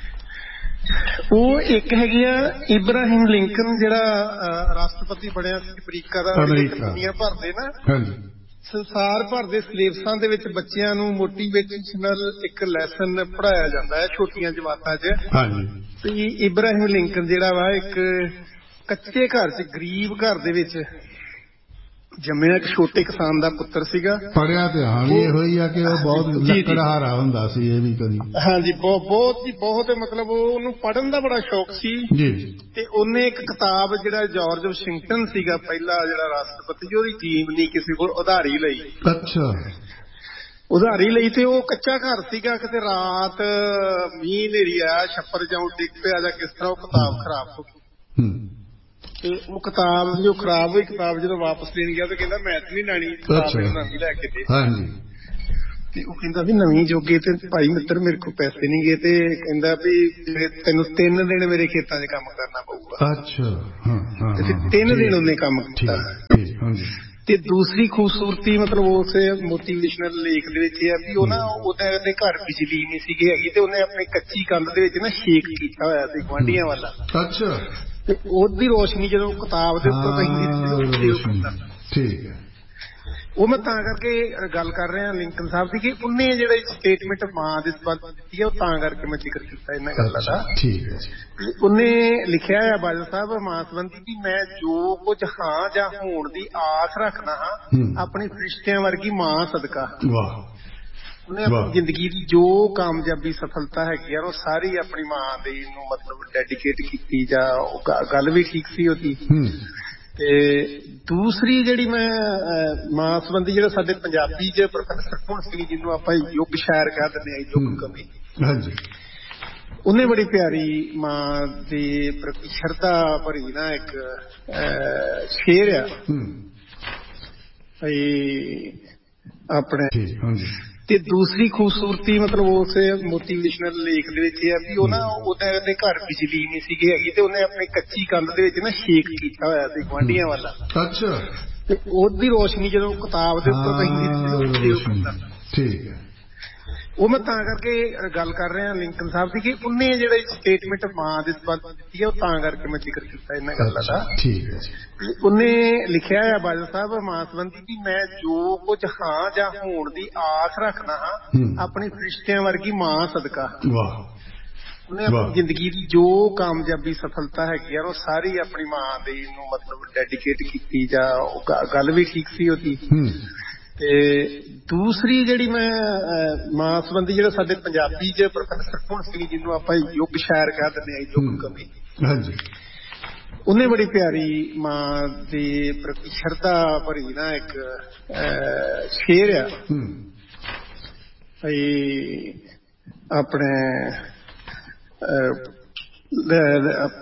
ਉਹ ਇੱਕ ਹੈਗੀ ਆ ਇਬਰਾਹਿਮ ਲਿੰਕਨ, ਜਿਹੜਾ ਰਾਸ਼ਟਰਪਤੀ ਬਣਿਆ ਸੀ ਅਮਰੀਕਾ ਦਾ। ਦੁਨੀਆ ਭਰ ਦੇ ਨਾ ਸੰਸਾਰ ਭਰ ਦੇ ਸਿਲੇਬਸਾਂ ਦੇ ਵਿੱਚ ਬੱਚਿਆਂ ਨੂੰ ਮੋਟੀਵੇਸ਼ਨਲ ਇੱਕ ਲੈਸਨ ਪੜ੍ਹਾਇਆ ਜਾਂਦਾ ਹੈ ਛੋਟੀਆਂ ਜਮਾਤਾਂ 'ਚ। ਤੇ ਇਬਰਾਹਿਮ ਲਿੰਕਨ ਜਿਹੜਾ ਵਾ ਇੱਕ ਕੱਚੇ ਘਰ 'ਚ ਗਰੀਬ ਘਰ ਦੇ ਵਿੱਚ ਜੰਮਿਆ ਇੱਕ ਛੋਟੇ ਕਿਸਾਨ ਦਾ ਪੁੱਤਰ ਸੀਗਾ। ਪੜ੍ਹਿਆ ਤੇ ਹਾਂ ਵੀ ਇਹੋ ਹੀ ਆ ਕਿ ਉਹ ਬਹੁਤ ਲੱਕੜਹਾਰਾ ਹੁੰਦਾ ਸੀ। ਇਹ ਵੀ ਕਦੀ ਹਾਂਜੀ ਬਹੁਤ ਬਹੁਤ ਜੀ ਬਹੁਤ ਮਤਲਬ ਉਹਨੂੰ ਪੜ੍ਹਨ ਦਾ ਬੜਾ ਸ਼ੌਕ ਸੀ ਜੀ। ਤੇ ਉਹਨੇ ਇੱਕ ਕਿਤਾਬ ਜਿਹੜਾ ਜਾਰਜ ਵਾਸ਼ਿੰਗਟਨ ਸੀਗਾ ਪਹਿਲਾ ਜਿਹੜਾ ਰਾਸ਼ਟਰਪਤੀ, ਉਹਦੀ ਟੀਮ ਨਹੀਂ ਕਿਸੇ ਕੋਲ ਉਧਾਰੀ ਲਈ। ਅੱਛਾ। ਉਧਾਰੀ ਲਈ ਤੇ ਉਹ ਕੱਚਾ ਘਰ ਸੀਗਾ, ਕਿਤੇ ਰਾਤ ਮੀਂਹ ਹਨੇਰੀ ਆਇਆ, ਛੱਪਰ ਜਾਂ ਡਿੱਗ ਪਿਆ ਜਾਂ ਕਿਸ ਤਰ੍ਹਾਂ ਉਹ ਕਿਤਾਬ ਖਰਾਬ ਹੋ ਗਈ। ਤੇ ਉਹ ਕਿਤਾਬ ਜੋ ਖਰਾਬ ਹੋਈ ਕਿਤਾਬ ਜਦੋਂ ਵਾਪਸ ਦੇਣ ਗਿਆ ਤੇ ਕਹਿੰਦਾ ਮੈਂ ਤੇ ਨਹੀਂ ਲੈਣੀ, ਨਵੀਂ ਲੈ ਕੇ ਦੇ। ਤੇ ਉਹ ਕਹਿੰਦਾ ਵੀ ਨਵੀਂ ਜੋਗੇ ਤੇ ਭਾਈ ਮਿੱਤਰ ਮੇਰੇ ਕੋਲ ਪੈਸੇ ਨਹੀਂ ਗਏ, ਤੇ ਕਹਿੰਦਾ ਵੀ ਤੈਨੂੰ ਤਿੰਨ ਦਿਨ ਮੇਰੇ ਖੇਤਾਂ 'ਚ ਕੰਮ ਕਰਨਾ ਪਊਗਾ। ਅੱਛਾ। ਤੇ ਤਿੰਨ ਦਿਨ ਉਹਨੇ ਕੰਮ ਕੀਤਾ। ਤੇ ਦੂਸਰੀ ਖੂਬਸੂਰਤੀ ਮਤਲਬ ਉਸ ਮੋਟੀਵੇਸ਼ਨਲ ਲੇਖ ਦੇ ਵਿੱਚ ਇਹ ਆ ਵੀ ਉਹ ਨਾ ਉਹਦੇ ਘਰ ਬਿਜਲੀ ਨਹੀਂ ਸੀਗੀ ਹੈਗੀ, ਤੇ ਉਹਨੇ ਆਪਣੀ ਕੱਚੀ ਕੰਧ ਦੇ ਵਿੱਚ ਨਾ ਛੇਕ ਕੀਤਾ ਹੋਇਆ ਸੀ ਗੁਆਂਢੀਆਂ ਵਾਲਾ। ਅੱਛਾ। ਤੇ ਉਹਦੀ ਰੋਸ਼ਨੀ ਜਦੋਂ ਕਿਤਾਬ ਦੇ ਉੱਪਰ ਪੈਂਦੀ ਸੀ। ਠੀਕ ਹੈ। ਉਹ ਮੈਂ ਤਾਂ ਕਰਕੇ ਗੱਲ ਕਰ ਰਿਹਾ ਲਿੰਕਨ ਸਾਹਿਬ ਦੀ ਕਿ ਉਹਨੇ ਜਿਹੜਾ ਸਟੇਟਮੈਂਟ ਮਾਂ ਦੇ ਸੰਬੰਧ ਦਿੱਤੀ ਹੈ, ਉਹ ਤਾਂ ਕਰਕੇ ਮੈਂ ਜ਼ਿਕਰ ਕੀਤਾ ਇਹਨਾਂ ਗੱਲਾਂ ਦਾ। ਠੀਕ ਹੈ। ਉਹਨੇ ਲਿਖਿਆ ਹੈ ਬਾਦਲ ਸਾਹਿਬ ਮਾਂ ਸੰਬੰਧੀ ਕਿ ਮੈਂ ਜੋ ਕੁਝ ਹਾਂ ਜਾਂ ਹੋਣ ਦੀ ਆਸ ਰੱਖਦਾ ਹਾਂ ਆਪਣੀ ਫਰਿਸ਼ਤਿਆਂ ਵਰਗੀ ਮਾਂ ਸਦਕਾ। ਵਾਹ। ਉਹਨੇ ਆਪਣੀ ਜ਼ਿੰਦਗੀ ਦੀ ਜੋ ਕਾਮਯਾਬੀ ਸਫਲਤਾ ਹੈਗੀ ਆ ਉਹ ਸਾਰੀ ਆਪਣੀ ਮਾਂ ਦੇ ਨੂੰ ਮਤਲਬ ਡੈਡੀਕੇਟ ਕੀਤੀ। ਜਾਂ ਉਹ ਗੱਲ ਵੀ ਠੀਕ ਸੀ ਉਹਦੀ। ਤੇ ਦੂਸਰੀ ਜਿਹੜੀ ਮੈਂ ਮਾਂ ਸੰਬੰਧੀ ਜਿਹੜਾ ਸਾਡੇ ਪੰਜਾਬੀ 'ਚ ਪ੍ਰੋਫੈਸਰ ਭੁਣ ਸਿੰਘ ਜਿਹਨੂੰ ਆਪਾਂ ਯੁੱਗ ਸ਼ਾਇਰ ਕਹਿ ਦਿੰਦੇ ਹਾਂ, ਯੁੱਗ ਕਵੀ, ਉਹਨੇ ਬੜੀ ਪਿਆਰੀ ਮਾਂ ਦੇ ਪ੍ਰਤੀ ਸ਼ਰਧਾ ਭਰੀ ਨਾ ਇੱਕ ਸ਼ੇਰ ਆ ਆਪਣੇ। ਤੇ ਦੂਸਰੀ ਖੂਬਸੂਰਤੀ ਮਤਲਬ ਉਸ ਮੋਟੀਵੇਸ਼ਨਲ ਲੇਖ ਦੇ ਵਿੱਚ ਇਹ ਆ ਵੀ ਉਹ ਨਾ ਉਹਦੇ ਘਰ ਬਿਜਲੀ ਨਹੀਂ ਸੀਗੀ ਹੈਗੀ, ਤੇ ਉਹਨੇ ਆਪਣੀ ਕੱਚੀ ਕੰਧ ਦੇ ਵਿੱਚ ਨਾ ਛੇਕ ਕੀਤਾ ਹੋਇਆ ਸੀ ਗੁਆਂਢੀਆਂ ਵਾਲਾ। ਅੱਛਾ। ਤੇ ਉਹਦੀ ਰੋਸ਼ਨੀ ਜਦੋਂ ਕਿਤਾਬ ਦੇ ਉੱਪਰ ਪੈਂਦੀ ਸੀ। ਠੀਕ ਹੈ। ਉਹ ਮੈਂ ਤਾਂ ਕਰਕੇ ਗੱਲ ਕਰ ਰਿਹਾ ਲਿੰਕਨ ਸਾਹਿਬ ਦੀ ਕਿ ਉਹਨੇ ਜਿਹੜਾ ਸਟੇਟਮੈਂਟ ਮਾਂ ਦੇ ਸੰਬੰਧ ਦਿੱਤੀ ਹੈ ਉਹ ਤਾਂ ਕਰਕੇ ਮੈਂ ਜ਼ਿਕਰ ਕੀਤਾ ਇਹਨਾਂ ਗੱਲਾਂ ਦਾ। ਠੀਕ ਹੈ ਜੀ। ਉਹਨੇ ਲਿਖਿਆ ਹੈ ਬਾਦਲ ਸਾਹਿਬ ਮਾਂ ਸੰਬੰਧੀ ਵੀ ਮੈਂ ਜੋ ਕੁਝ ਹਾਂ ਜਾਂ ਹੋਣ ਦੀ ਆਸ ਰੱਖਦਾ ਹਾਂ ਆਪਣੀ ਫਰਿਸ਼ਤਿਆਂ ਵਰਗੀ ਮਾਂ ਸਦਕਾ। ਵਾਹ। ਉਹਨੇ ਆਪਣੀ ਜ਼ਿੰਦਗੀ ਦੀ ਜੋ ਕਾਮਯਾਬੀ ਸਫਲਤਾ ਹੈਗੀ ਆ ਉਹ ਸਾਰੀ ਆਪਣੀ ਮਾਂ ਦੇ ਨੂੰ ਮਤਲਬ ਡੈਡੀਕੇਟ ਕੀਤੀ ਜਾਂ ਉਹ ਗੱਲ ਵੀ ਠੀਕ ਸੀ ਉਹਦੀ। ਤੇ ਦੂਸਰੀ ਜਿਹੜੀ ਮੈਂ ਮਾਂ ਸੰਬੰਧੀ ਜਿਹੜਾ ਸਾਡੇ ਪੰਜਾਬੀ ਚ ਪ੍ਰੋਫੈਸਰ ਪੁਣ ਸਿੰਘ ਜਿਹਨੂੰ ਆਪਾਂ ਯੁੱਗ ਸ਼ਾਇਰ ਕਹਿ ਦਿੰਦੇ ਹਾਂ, ਯੁੱਗ ਕਵੀ, ਉਹਨੇ ਬੜੀ ਪਿਆਰੀ ਮਾਂ ਦੇ ਪ੍ਰਤੀ ਸ਼ਰਧਾ ਭਰੀ ਨਾ ਇੱਕ ਸ਼ੇਰ ਆ ਆਪਣੇ